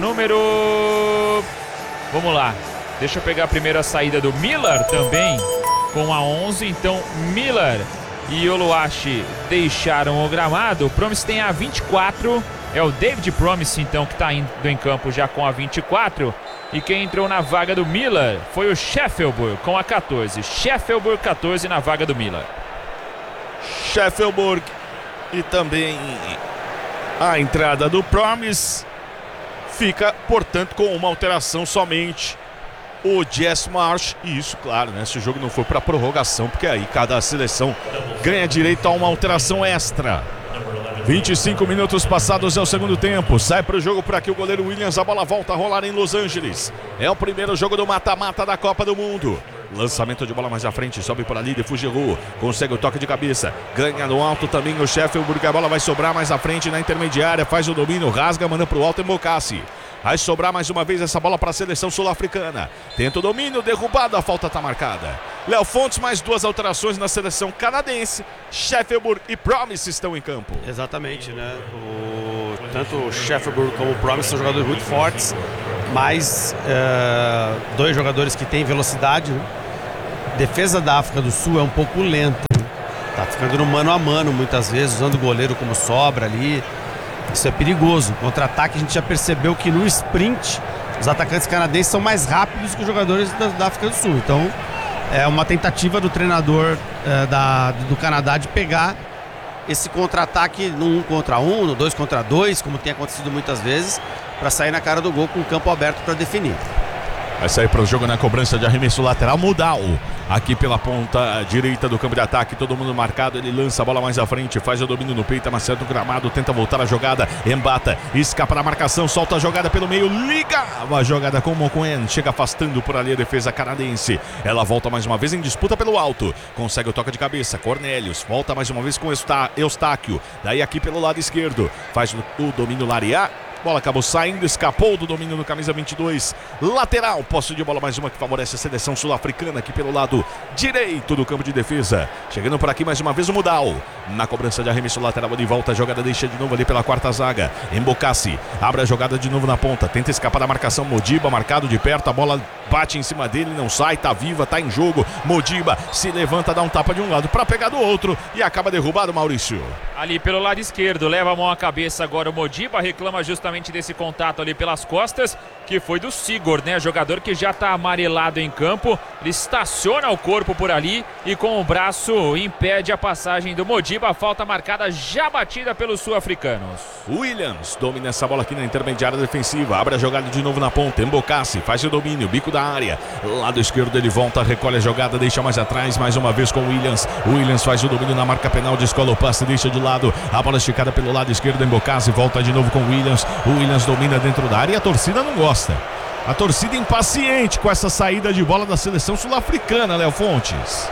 Vamos lá, deixa eu pegar a primeira saída do Miller também com a 11. Então Miller e Oluwasse deixaram o gramado. O Promise tem a 24, é o David Promise então que está indo em campo já com a 24. E quem entrou na vaga do Miller foi o Sheffield com a 14. Sheffield 14 na vaga do Miller. Sheffield e também a entrada do Promise. Fica, portanto, com uma alteração somente o Jess Marsh. E isso, claro, né? Se o jogo não for para prorrogação, porque aí cada seleção ganha direito a uma alteração extra. 25 minutos passados é o segundo tempo. Sai para o jogo por aqui o goleiro Williams. A bola volta a rolar em Los Angeles. É o primeiro jogo do mata-mata da Copa do Mundo. Lançamento de bola mais à frente. Sobe por ali de Fugiru. Consegue o toque de cabeça. Ganha no alto também o Sheffield. A bola vai sobrar mais à frente na intermediária. Faz o domínio. Rasga, manda para o alto Mbokasi. Vai sobrar mais uma vez essa bola para a seleção sul-africana. Tenta o domínio, derrubado, a falta está marcada. Léo Fontes, mais 2 alterações na seleção canadense. Sheffield e Promise estão em campo. Exatamente, né? Tanto o Sheffield como o Promise são jogadores muito fortes, mas 2 jogadores que têm velocidade, né? Defesa da África do Sul é um pouco lenta, né? Tá ficando no mano a mano muitas vezes, usando o goleiro como sobra ali. Isso é perigoso. Contra-ataque, a gente já percebeu que no sprint os atacantes canadenses são mais rápidos que os jogadores da África do Sul. Então é uma tentativa do treinador do Canadá de pegar esse contra-ataque no 1 contra 1, no 2 contra 2, como tem acontecido muitas vezes, para sair na cara do gol com o campo aberto para definir. Vai sair para o jogo na cobrança de arremesso lateral. Mudal aqui pela ponta direita do campo de ataque. Todo mundo marcado. Ele lança a bola mais à frente. Faz o domínio no peito. Amassando o gramado. Tenta voltar a jogada. Embata. Escapa da marcação. Solta a jogada pelo meio. Liga a jogada com o Mocoen. Chega afastando por ali a defesa canadense. Ela volta mais uma vez em disputa pelo alto. Consegue o toque de cabeça. Cornelius. Volta mais uma vez com Eustáquio. Daí aqui pelo lado esquerdo. Faz o domínio Lariá. Bola acabou saindo, escapou do domínio do camisa 22, lateral, posse de bola mais uma que favorece a seleção sul-africana aqui pelo lado direito do campo de defesa. Chegando por aqui mais uma vez o Mudal, na cobrança de arremesso lateral de volta, a jogada deixa de novo ali pela quarta zaga. Embocassi, abre a jogada de novo na ponta, tenta escapar da marcação, Modiba marcado de perto, a bola bate em cima dele, não sai, tá viva, tá em jogo. Modiba se levanta, dá um tapa de um lado para pegar do outro e acaba derrubado, Maurício. Ali pelo lado esquerdo, leva a mão à cabeça agora o Modiba, reclama justamente desse contato ali pelas costas, que foi do Sigurd, né? Jogador que já tá amarelado em campo, ele estaciona o corpo por ali e com o braço impede a passagem do Modiba, falta marcada já batida pelos sul-africanos. Williams domina essa bola aqui na intermediária defensiva, abre a jogada de novo na ponta, Embocassi faz o domínio, bico da área, lado esquerdo ele volta, recolhe a jogada, deixa mais atrás, mais uma vez com o Williams. Williams faz o domínio na marca penal, descola o passe, deixa de lado, a bola esticada pelo lado esquerdo, Embocassi volta de novo com o Williams. O Williams domina dentro da área e a torcida não gosta. A torcida impaciente com essa saída de bola da seleção sul-africana, Léo Fontes.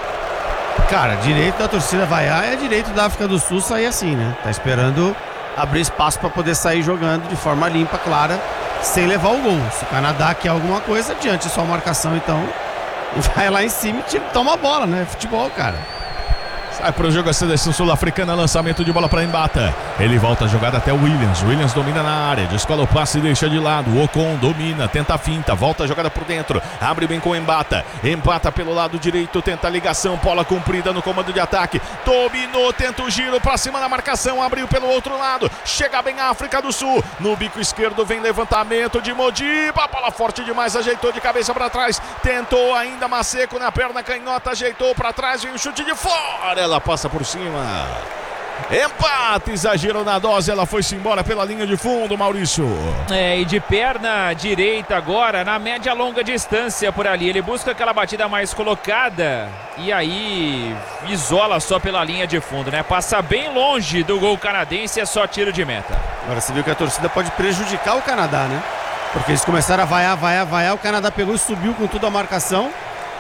Cara, direito da torcida vaiar é direito da África do Sul sair assim, né? Tá esperando abrir espaço para poder sair jogando de forma limpa, clara, sem levar o gol. Se o Canadá quer alguma coisa, diante de sua marcação, então, vai lá em cima e toma a bola, né? Futebol, cara. Sai para o jogo a seleção sul-africana, lançamento de bola para Embata. Ele volta a jogada até o Williams. Williams domina na área, descola o passe e deixa de lado. Ocon domina, tenta a finta, volta a jogada por dentro. Abre bem com Embata. Embata pelo lado direito, tenta a ligação. Bola comprida no comando de ataque. Dominou, tenta o giro para cima da marcação. Abriu pelo outro lado. Chega bem a África do Sul. No bico esquerdo vem levantamento de Modiba. Bola forte demais, ajeitou de cabeça para trás. Tentou ainda Maceco na perna canhota, ajeitou para trás. Vem o chute de fora. Ela passa por cima. Empate, exagero na dose, ela foi-se embora pela linha de fundo, Maurício. E de perna direita agora, na média longa distância por ali, ele busca aquela batida mais colocada e aí isola só pela linha de fundo, né? Passa bem longe do gol canadense, é só tiro de meta. Agora você viu que a torcida pode prejudicar o Canadá, né? Porque eles começaram a vaiar, o Canadá pegou e subiu com tudo a marcação.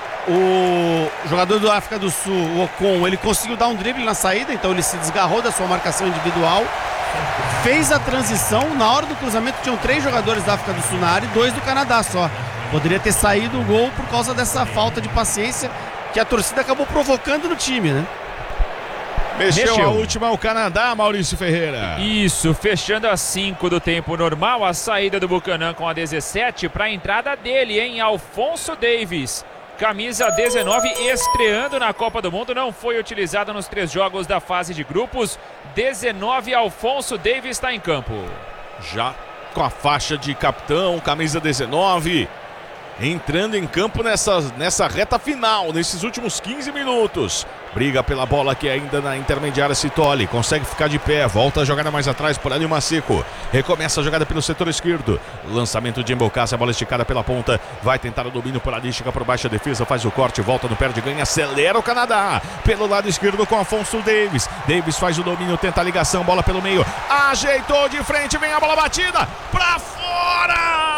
O jogador do África do Sul, o Ocon, ele conseguiu dar um drible na saída, então ele se desgarrou da sua marcação individual, fez a transição, na hora do cruzamento tinham 3 jogadores da África do Sul na área e 2 do Canadá só. Poderia ter saído o gol por causa dessa falta de paciência que a torcida acabou provocando no time, né? Mexeu a última o Canadá, Maurício Ferreira. Isso, fechando a 5 do tempo normal, a saída do Buchanan com a 17 para a entrada dele, hein? Alfonso Davies. Camisa 19, estreando na Copa do Mundo, não foi utilizado nos 3 jogos da fase de grupos. 19, Alfonso Davies está em campo. Já com a faixa de capitão, camisa 19, entrando em campo nessa reta final, nesses últimos 15 minutos. Briga pela bola aqui ainda na intermediária. Citoli consegue ficar de pé, volta a jogada mais atrás por ali o Maceco. Recomeça a jogada pelo setor esquerdo. Lançamento de Embocassi, a bola esticada pela ponta. Vai tentar o domínio por ali, chega por baixo a defesa, faz o corte, volta no perde, ganha, acelera o Canadá. Pelo lado esquerdo com Alfonso Davies. Davies faz o domínio, tenta a ligação, bola pelo meio. Ajeitou de frente, vem a bola batida pra fora!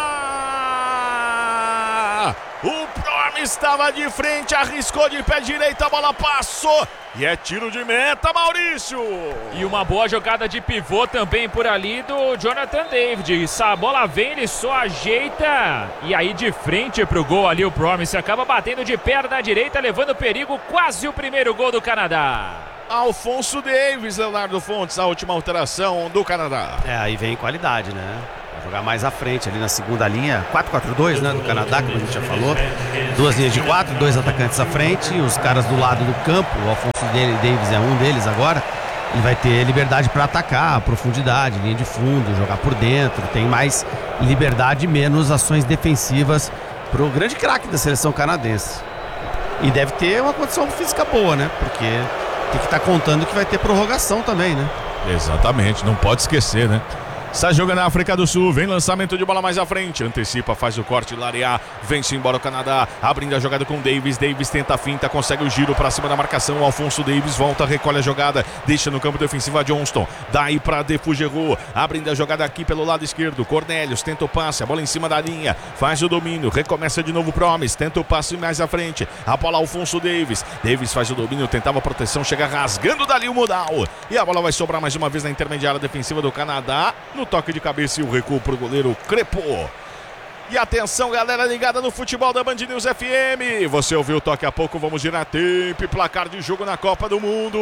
O Prom estava de frente, arriscou de pé direito, a bola passou e é tiro de meta, Maurício. E uma boa jogada de pivô também por ali do Jonathan David. A bola vem, ele só ajeita e aí de frente pro gol ali o Promise acaba batendo de perna direita, levando perigo, quase o primeiro gol do Canadá. Alfonso Davies, Leonardo Fontes, a última alteração do Canadá. Aí vem qualidade, né? Jogar mais à frente ali na segunda linha, 4-4-2, né, do Canadá, como a gente já falou. 2 linhas de 4, 2 atacantes à frente, os caras do lado do campo, o Alfonso Davies é um deles agora. Ele vai ter liberdade para atacar, profundidade, linha de fundo, jogar por dentro, tem mais liberdade e menos ações defensivas pro grande craque da seleção canadense. E deve ter uma condição física boa, né, porque tem que estar contando que vai ter prorrogação também, né? Exatamente, não pode esquecer, né? Está jogando a África do Sul, vem lançamento de bola mais à frente, antecipa, faz o corte, Larear, vence embora o Canadá, abrindo a jogada com Davis, Davis tenta a finta, consegue o giro para cima da marcação, Alfonso Davis volta, recolhe a jogada, deixa no campo defensivo a Johnston, daí para De Fougerou, abrindo a jogada aqui pelo lado esquerdo, Cornelius tenta o passe, a bola em cima da linha, faz o domínio, recomeça de novo Promes, tenta o passe mais à frente, a bola Alfonso Davis, Davis faz o domínio, tentava a proteção, chega rasgando dali o Modal, e a bola vai sobrar mais uma vez na intermediária defensiva do Canadá, no toque de cabeça e o recuo para o goleiro Crepô. E atenção, galera ligada no futebol da Band News FM. Você ouviu o toque há pouco, vamos girar tempo e placar de jogo na Copa do Mundo.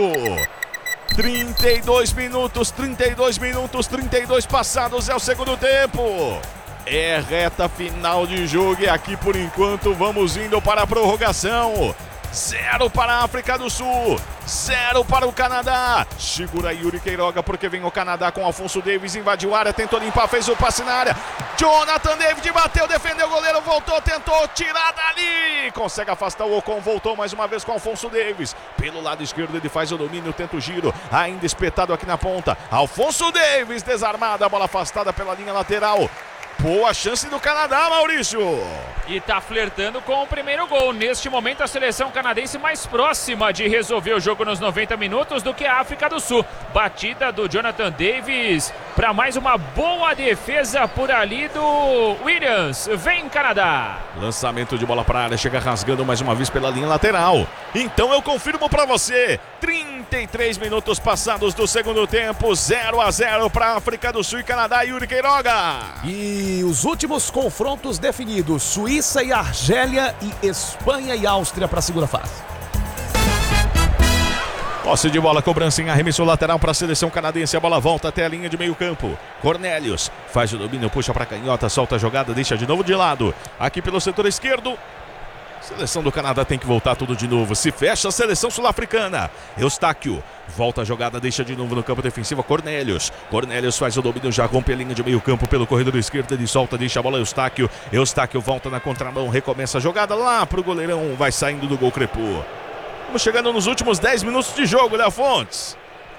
32 minutos, 32 passados é o segundo tempo. É reta final de jogo e aqui por enquanto vamos indo para a prorrogação. 0 para a África do Sul, 0 para o Canadá. Segura Yuri Queiroga porque vem o Canadá com Alfonso Davis, invadiu a área, tentou limpar, fez o passe na área. Jonathan David bateu, defendeu o goleiro, voltou, tentou tirar dali. Consegue afastar o Ocon, voltou mais uma vez com Alfonso Davis. Pelo lado esquerdo ele faz o domínio, tenta o giro, ainda espetado aqui na ponta. Alfonso Davis desarmado, a bola afastada pela linha lateral. Boa chance do Canadá, Maurício. E tá flertando com o primeiro gol. Neste momento, a seleção canadense mais próxima de resolver o jogo nos 90 minutos do que a África do Sul. Batida do Jonathan Davis para mais uma boa defesa por ali do Williams. Vem, Canadá. Lançamento de bola para a área, chega rasgando mais uma vez pela linha lateral. Então eu confirmo para você. 33 minutos passados do segundo tempo. 0-0 para África do Sul e Canadá. Yuri Queiroga. E os últimos confrontos definidos: Suíça e Argélia e Espanha e Áustria para a segunda fase. Posse de bola, cobrança em arremesso lateral para a seleção canadense. A bola volta até a linha de meio campo. Cornelius faz o domínio, puxa para a canhota, solta a jogada, deixa de novo de lado. Aqui pelo setor esquerdo. Seleção do Canadá tem que voltar tudo de novo. Se fecha a seleção sul-africana. Eustáquio volta a jogada, deixa de novo no campo defensivo. Cornelius faz o domínio, já rompe a linha de meio campo pelo corredor esquerdo. Ele solta, deixa a bola Eustáquio volta na contramão, recomeça a jogada lá pro goleirão. Vai saindo do gol Crepô. Estamos chegando nos últimos 10 minutos de jogo, Léo Fontes.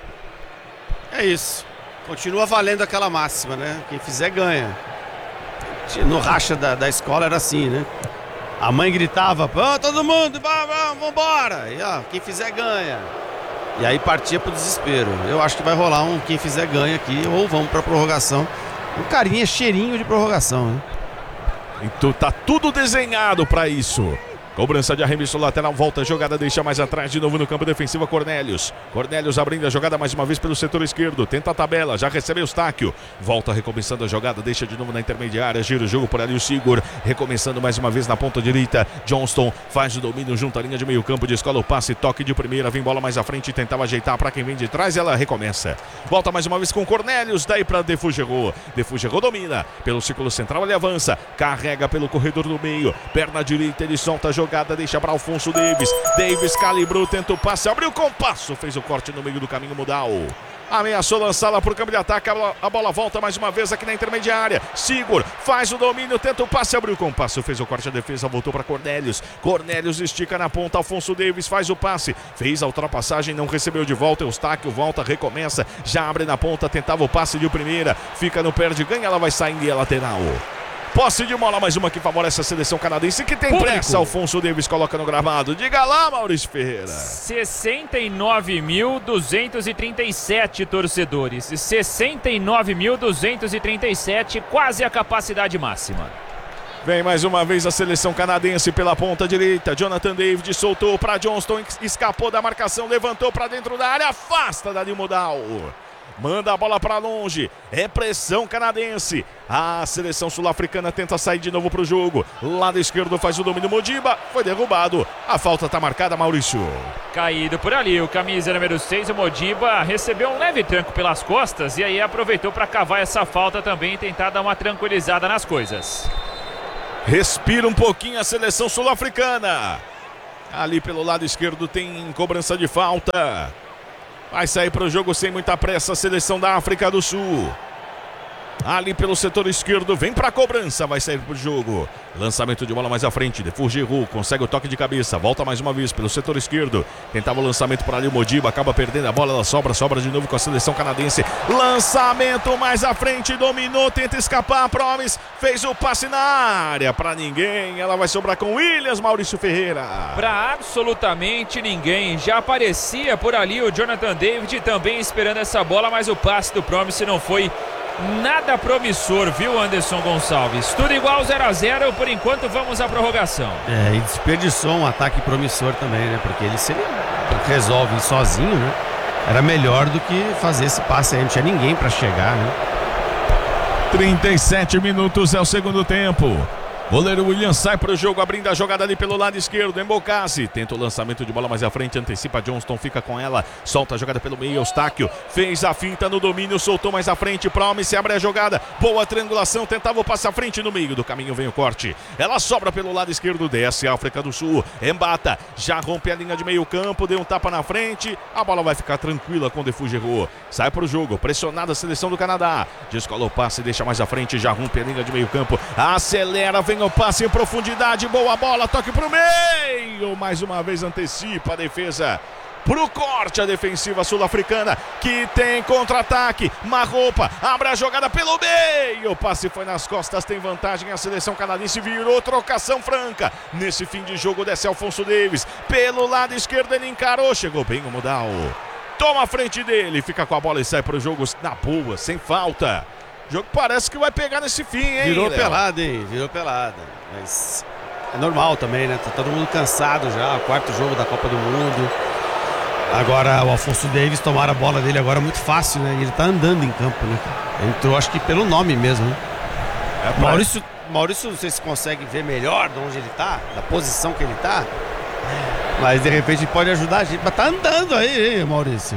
É isso. Continua valendo aquela máxima, né? Quem fizer ganha. No racha da escola era assim, né? A mãe gritava, todo mundo, vambora. E ó, quem fizer ganha. E aí partia pro desespero. Eu acho que vai rolar um quem fizer ganha aqui, ou vamos pra prorrogação. Um carinha cheirinho de prorrogação, né? Então tá tudo desenhado pra isso. Cobrança de arremesso lateral, volta a jogada, deixa mais atrás de novo no campo defensivo. Cornelius abrindo a jogada mais uma vez pelo setor esquerdo, tenta a tabela, já recebeu Eustáquio, volta recomeçando a jogada, deixa de novo na intermediária, gira o jogo por ali o Sigur, recomeçando mais uma vez na ponta direita. Johnston faz o domínio junto à linha de meio campo, descola o passe, toque de primeira, vem bola mais à frente, tentava ajeitar para quem vem de trás, ela recomeça, volta mais uma vez com Cornelius, daí para De Fougerou domina, pelo círculo central ele avança, carrega pelo corredor do meio, perna direita, ele solta a jogada, deixa para Alfonso Davis calibrou, tenta o passe, abriu o compasso, fez o corte no meio do caminho Modal, ameaçou lançá-la para o campo de ataque, a bola volta mais uma vez aqui na intermediária. Sigur faz o domínio, tenta o passe, abriu o compasso, fez o corte, a defesa voltou para Cornelius estica na ponta, Alfonso Davis faz o passe, fez a ultrapassagem, não recebeu de volta, Eustáquio volta, recomeça, já abre na ponta, tentava o passe de primeira, fica no perde, ganha, ela vai saindo e é lateral. Posse de bola, mais uma que favorece a seleção canadense, que tem pressa. Alfonso Davis coloca no gramado. Diga lá, Maurício Ferreira. 69.237 torcedores. 69.237, quase a capacidade máxima. Vem mais uma vez a seleção canadense pela ponta direita. Jonathan David soltou para Johnston, escapou da marcação, levantou para dentro da área, afasta dali o Modal. Manda a bola para longe, é pressão canadense. A seleção sul-africana tenta sair de novo para o jogo. Lado esquerdo faz o domínio, Modiba, foi derrubado. A falta está marcada, Maurício. Caído por ali, o camisa número 6, o Modiba, recebeu um leve tranco pelas costas e aí aproveitou para cavar essa falta também e tentar dar uma tranquilizada nas coisas. Respira um pouquinho a seleção sul-africana. Ali pelo lado esquerdo tem cobrança de falta. Vai sair para o jogo sem muita pressa a seleção da África do Sul. ali pelo setor esquerdo, vem pra cobrança, vai sair pro jogo. Lançamento de bola mais à frente, Defour Giroud consegue o toque de cabeça, volta mais uma vez pelo setor esquerdo, tentava o lançamento por ali o Modiba, acaba perdendo a bola, ela sobra de novo com a seleção canadense. Lançamento mais à frente, dominou, tenta escapar, Promes, fez o passe na área pra ninguém, ela vai sobrar com Williams, Maurício Ferreira. Pra absolutamente ninguém, já aparecia por ali o Jonathan David também esperando essa bola, mas o passe do Promise não foi nada promissor, viu, Anderson Gonçalves? Tudo igual 0-0, por enquanto vamos à prorrogação. E desperdiçou um ataque promissor também, né? Porque ele se ele resolve sozinho, né? Era melhor do que fazer esse passe aí, não tinha ninguém pra chegar, né? 37 minutos é o segundo tempo. Goleiro William sai para o jogo, abrindo a jogada ali pelo lado esquerdo. Embocassi tenta o lançamento de bola mais à frente, antecipa Johnston, fica com ela, solta a jogada pelo meio. Eustáquio fez a finta no domínio, soltou mais à frente. Promise abre a jogada, boa triangulação, tentava o passe à frente, no meio do caminho vem o corte. Ela sobra pelo lado esquerdo, desce a África do Sul. Embata, já rompe a linha de meio campo, deu um tapa na frente. A bola vai ficar tranquila com Defour Giroud. Sai para o jogo, pressionada a seleção do Canadá. Descola o passe, deixa mais à frente, já rompe a linha de meio campo. Acelera, vem o passe em profundidade, boa bola, toque pro meio, mais uma vez antecipa a defesa pro corte, a defensiva sul-africana que tem contra-ataque. Marropa abre a jogada pelo meio, o passe foi nas costas, tem vantagem a seleção canadense, virou trocação franca nesse fim de jogo. Desce Alfonso Davis pelo lado esquerdo, ele encarou, chegou bem o Mudal, toma a frente dele, fica com a bola e sai pro jogo na boa, sem falta. O jogo parece que vai pegar nesse fim, hein? Virou pelada, hein? Virou pelada. Mas é normal também, né? Tá todo mundo cansado já. O quarto jogo da Copa do Mundo. Agora o Alfonso Davis tomaram a bola dele agora muito fácil, né? E ele tá andando em campo, né? Entrou, acho que pelo nome mesmo, né? Maurício, não sei se consegue ver melhor de onde ele tá, da posição que ele tá. Mas de repente pode ajudar a gente. Mas tá andando aí, hein, Maurício?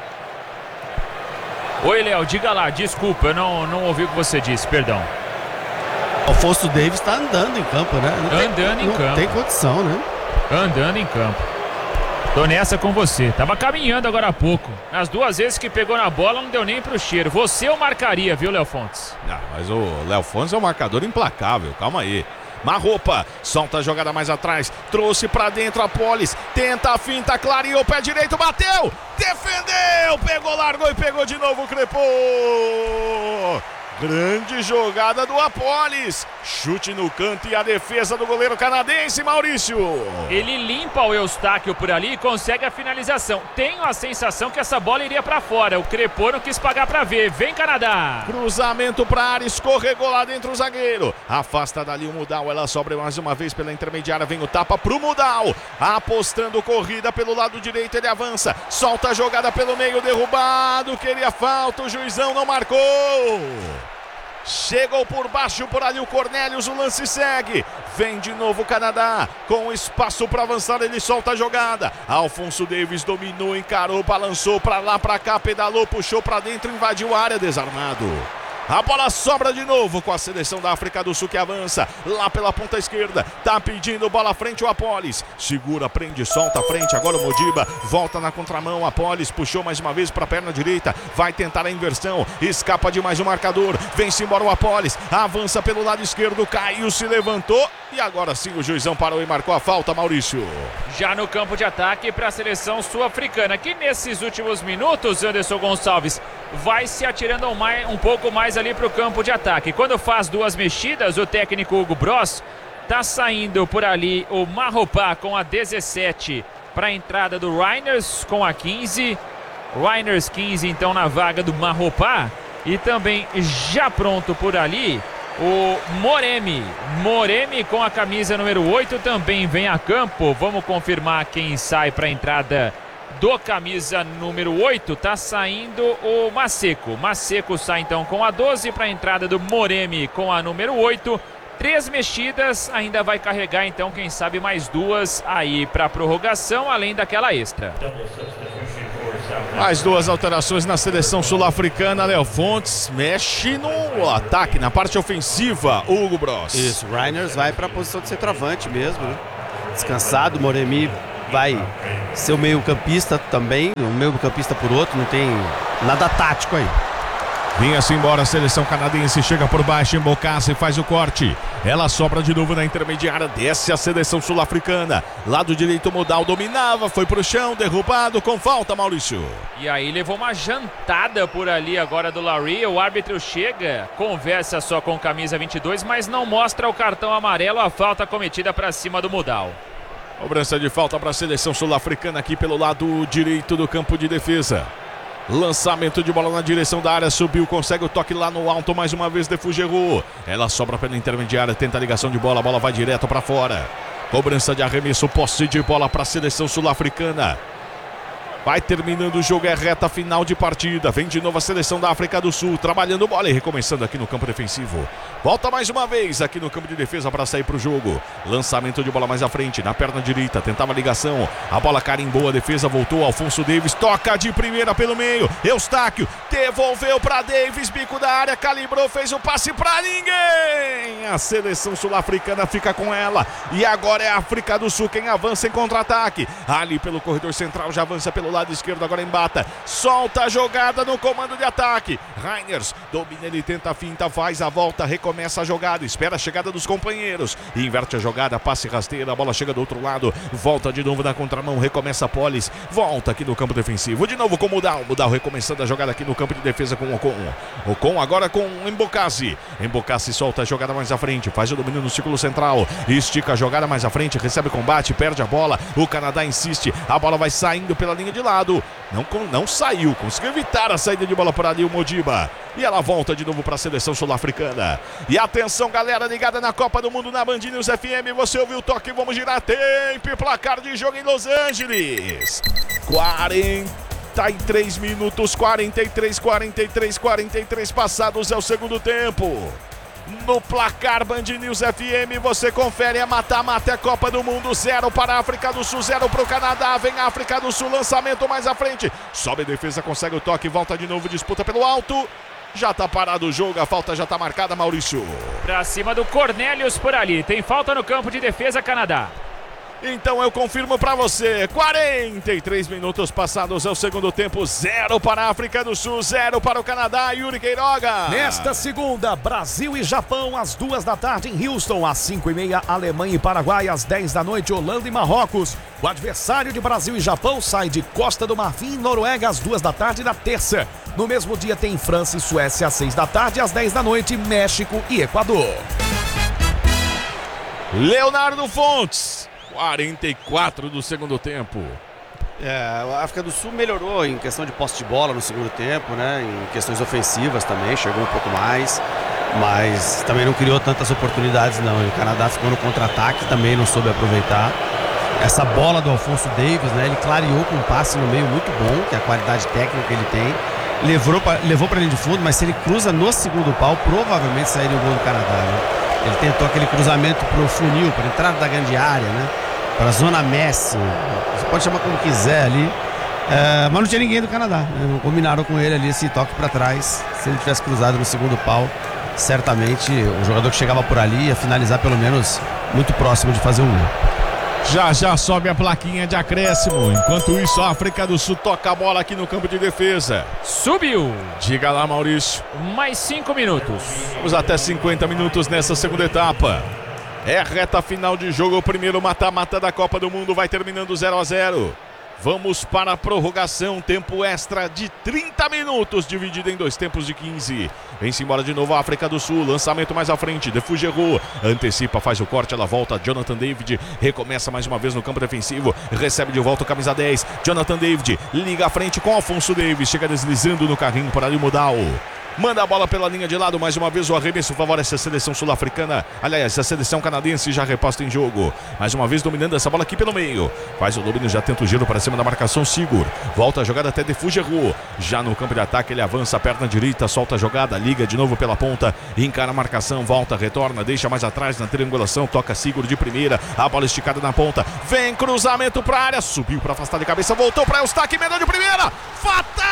Oi, Léo, diga lá, desculpa, eu não ouvi o que você disse, perdão. Alfonso Davis tá andando em campo, né? Não tem condição, né? Andando em campo. Tô nessa com você. Tava caminhando agora há pouco. As duas vezes que pegou na bola não deu nem pro cheiro. Você eu marcaria, viu, Léo Fontes? Não, mas o Léo Fontes é um marcador implacável, calma aí. Marropa, solta a jogada mais atrás, trouxe pra dentro a Polis, tenta a finta, clareou, pé direito, bateu, defendeu, pegou, largou e pegou de novo, crepou. Grande jogada do Apolis, chute no canto e a defesa do goleiro canadense, Maurício. Ele limpa o Eustáquio por ali e consegue a finalização. Tenho a sensação que essa bola iria pra fora, o Crepô não quis pagar pra ver. Vem, Canadá. Cruzamento pra área, escorregou lá dentro o zagueiro, afasta dali o Mudal, ela sobra mais uma vez pela intermediária, vem o tapa pro Mudal, apostando corrida pelo lado direito, ele avança, solta a jogada pelo meio, derrubado, queria falta, o juizão não marcou. Chegou por baixo por ali o Cornelius, o lance segue, vem de novo o Canadá, com espaço para avançar, ele solta a jogada, Alfonso Davis dominou, encarou, balançou para lá, para cá, pedalou, puxou para dentro, invadiu a área, desarmado. A bola sobra de novo com a seleção da África do Sul que avança lá pela ponta esquerda. Tá pedindo bola à frente o Apolis. Segura, prende, solta à frente. Agora o Modiba volta na contramão. Apolis puxou mais uma vez para a perna direita. Vai tentar a inversão. Escapa de mais um marcador. Vem-se embora o Apolis. Avança pelo lado esquerdo. Caiu, se levantou. E agora sim o juizão parou e marcou a falta, Maurício. Já no campo de ataque para a seleção sul-africana, que nesses últimos minutos, Anderson Gonçalves, vai se atirando um pouco mais ali para o campo de ataque. Quando faz duas mexidas, o técnico Hugo Bross tá saindo por ali o Marropa com a 17 para a entrada do Reiners com a 15. Reiners 15 então na vaga do Marropa. E também já pronto por ali o Moremi com a camisa número 8 também vem a campo. Vamos confirmar quem sai para a entrada do camisa número 8. Tá saindo o Masseco sai então com a 12 para a entrada do Moremi com a número 8. 3 mexidas, ainda vai carregar então quem sabe mais 2 aí para prorrogação, além daquela extra. Mais 2 alterações na seleção sul-africana. Léo Fontes mexe no ataque, na parte ofensiva, Hugo Bross. Isso, o Reiners vai para a posição de centroavante mesmo, né? Descansado, Moremi vai ser o meio campista também, o meio campista por outro, não tem nada tático aí. Vinha-se embora a seleção canadense, chega por baixo, Embocassi faz o corte. Ela sobra de novo na intermediária, desce a seleção sul-africana. Lado direito, Modal dominava, foi pro chão, derrubado com falta, Maurício. E aí levou uma jantada por ali agora do Larry. O árbitro chega, conversa só com camisa 22, mas não mostra o cartão amarelo, a falta cometida para cima do Modal. Cobrança de falta para a seleção sul-africana aqui pelo lado direito do campo de defesa. Lançamento de bola na direção da área, subiu, consegue o toque lá no alto, mais uma vez de Fougeroux. Ela sobra pela intermediária, tenta a ligação de bola, a bola vai direto para fora. Cobrança de arremesso, posse de bola para a seleção sul-africana. Vai terminando o jogo, é reta final de partida. Vem de novo a seleção da África do Sul, trabalhando bola e recomeçando aqui no campo defensivo. Volta mais uma vez aqui no campo de defesa para sair para o jogo. Lançamento de bola mais à frente, na perna direita, tentava a ligação. A bola carimbou, a defesa voltou, Alfonso Davis toca de primeira pelo meio. Eustáquio devolveu para Davis, bico da área, calibrou, fez o passe para ninguém. A seleção sul-africana fica com ela. E agora é a África do Sul quem avança em contra-ataque. Ali pelo corredor central, já avança pelo lado esquerdo, agora embata, solta a jogada no comando de ataque. Reiners domina, ele tenta a finta, faz a volta, recomeça a jogada, espera a chegada dos companheiros, inverte a jogada, passe rasteira, a bola chega do outro lado, volta de novo na contramão, recomeça a Polis, volta aqui no campo defensivo, de novo com o Modal recomeçando a jogada aqui no campo de defesa com o Ocon agora com o Embocassi solta a jogada mais à frente, faz o domínio no círculo central, estica a jogada mais à frente, recebe combate, perde a bola, o Canadá insiste, a bola vai saindo pela linha de lado, não saiu, conseguiu evitar a saída de bola por ali o Modiba, e ela volta de novo para a seleção sul-africana. E atenção, galera ligada na Copa do Mundo na Band News FM, você ouviu o toque, vamos girar tempo e placar de jogo em Los Angeles. 43 minutos, 43 passados é o segundo tempo. No placar Band News FM, você confere a mata-mata, é Copa do Mundo, 0 para a África do Sul, 0 para o Canadá, vem a África do Sul, lançamento mais à frente, sobe a defesa, consegue o toque, volta de novo, disputa pelo alto, já tá parado o jogo, a falta já tá marcada, Maurício. Pra cima do Cornelius por ali, tem falta no campo de defesa, Canadá. Então eu confirmo para você, 43 minutos passados é o segundo tempo, 0 para a África do Sul, 0 para o Canadá, Yuri Queiroga. Nesta segunda, Brasil e Japão às 2 da tarde em Houston, às 5h30, Alemanha e Paraguai, às 10 da noite, Holanda e Marrocos. O adversário de Brasil e Japão sai de Costa do Marfim e Noruega às 2 da tarde da terça. No mesmo dia tem França e Suécia às 6 da tarde, às 10 da noite, México e Equador. Leonardo Fontes. 44 do segundo tempo. A África do Sul melhorou em questão de posse de bola no segundo tempo, né? Em questões ofensivas também, chegou um pouco mais, mas também não criou tantas oportunidades não. E o Canadá ficou no contra-ataque, também não soube aproveitar. Essa bola do Alfonso Davis, né? Ele clareou com um passe no meio muito bom, que é a qualidade técnica que ele tem. Levou para linha de fundo, mas se ele cruza no segundo pau, provavelmente sairia o gol do Canadá, né? Ele tentou aquele cruzamento pro funil, para entrada da grande área, né? Para a zona Messi, você pode chamar como quiser ali, mas não tinha ninguém do Canadá, né? Não combinaram com ele ali esse toque para trás. Se ele tivesse cruzado no segundo pau, certamente o jogador que chegava por ali ia finalizar pelo menos muito próximo de fazer um gol. Já sobe a plaquinha de acréscimo. Enquanto isso, a África do Sul toca a bola aqui no campo de defesa. Subiu. Diga lá, Maurício. Mais 5 minutos. Vamos até 50 minutos nessa segunda etapa. É a reta final de jogo. O primeiro mata-mata da Copa do Mundo vai terminando 0-0. Vamos para a prorrogação, tempo extra de 30 minutos, dividido em 2 tempos de 15. Vem-se embora de novo a África do Sul, lançamento mais à frente, de Fougeroux, antecipa, faz o corte, ela volta, Jonathan David, recomeça mais uma vez no campo defensivo, recebe de volta o camisa 10, Jonathan David, liga à frente com Alfonso Davis, chega deslizando no carrinho por ali, Modal. Manda a bola pela linha de lado, mais uma vez o arremesso favorece a seleção sul-africana. Aliás, a seleção canadense já reposta em jogo. Mais uma vez dominando essa bola aqui pelo meio. Faz o domínio, já tenta o giro para cima da marcação, Sigur. Volta a jogada até de Fougeroux. Já no campo de ataque ele avança, perna direita, solta a jogada, liga de novo pela ponta, encara a marcação, volta, retorna, deixa mais atrás na triangulação, toca Sigur de primeira, a bola esticada na ponta. Vem cruzamento para a área, subiu para afastar de cabeça, voltou para Eustáquio, emendou de primeira. Fatal!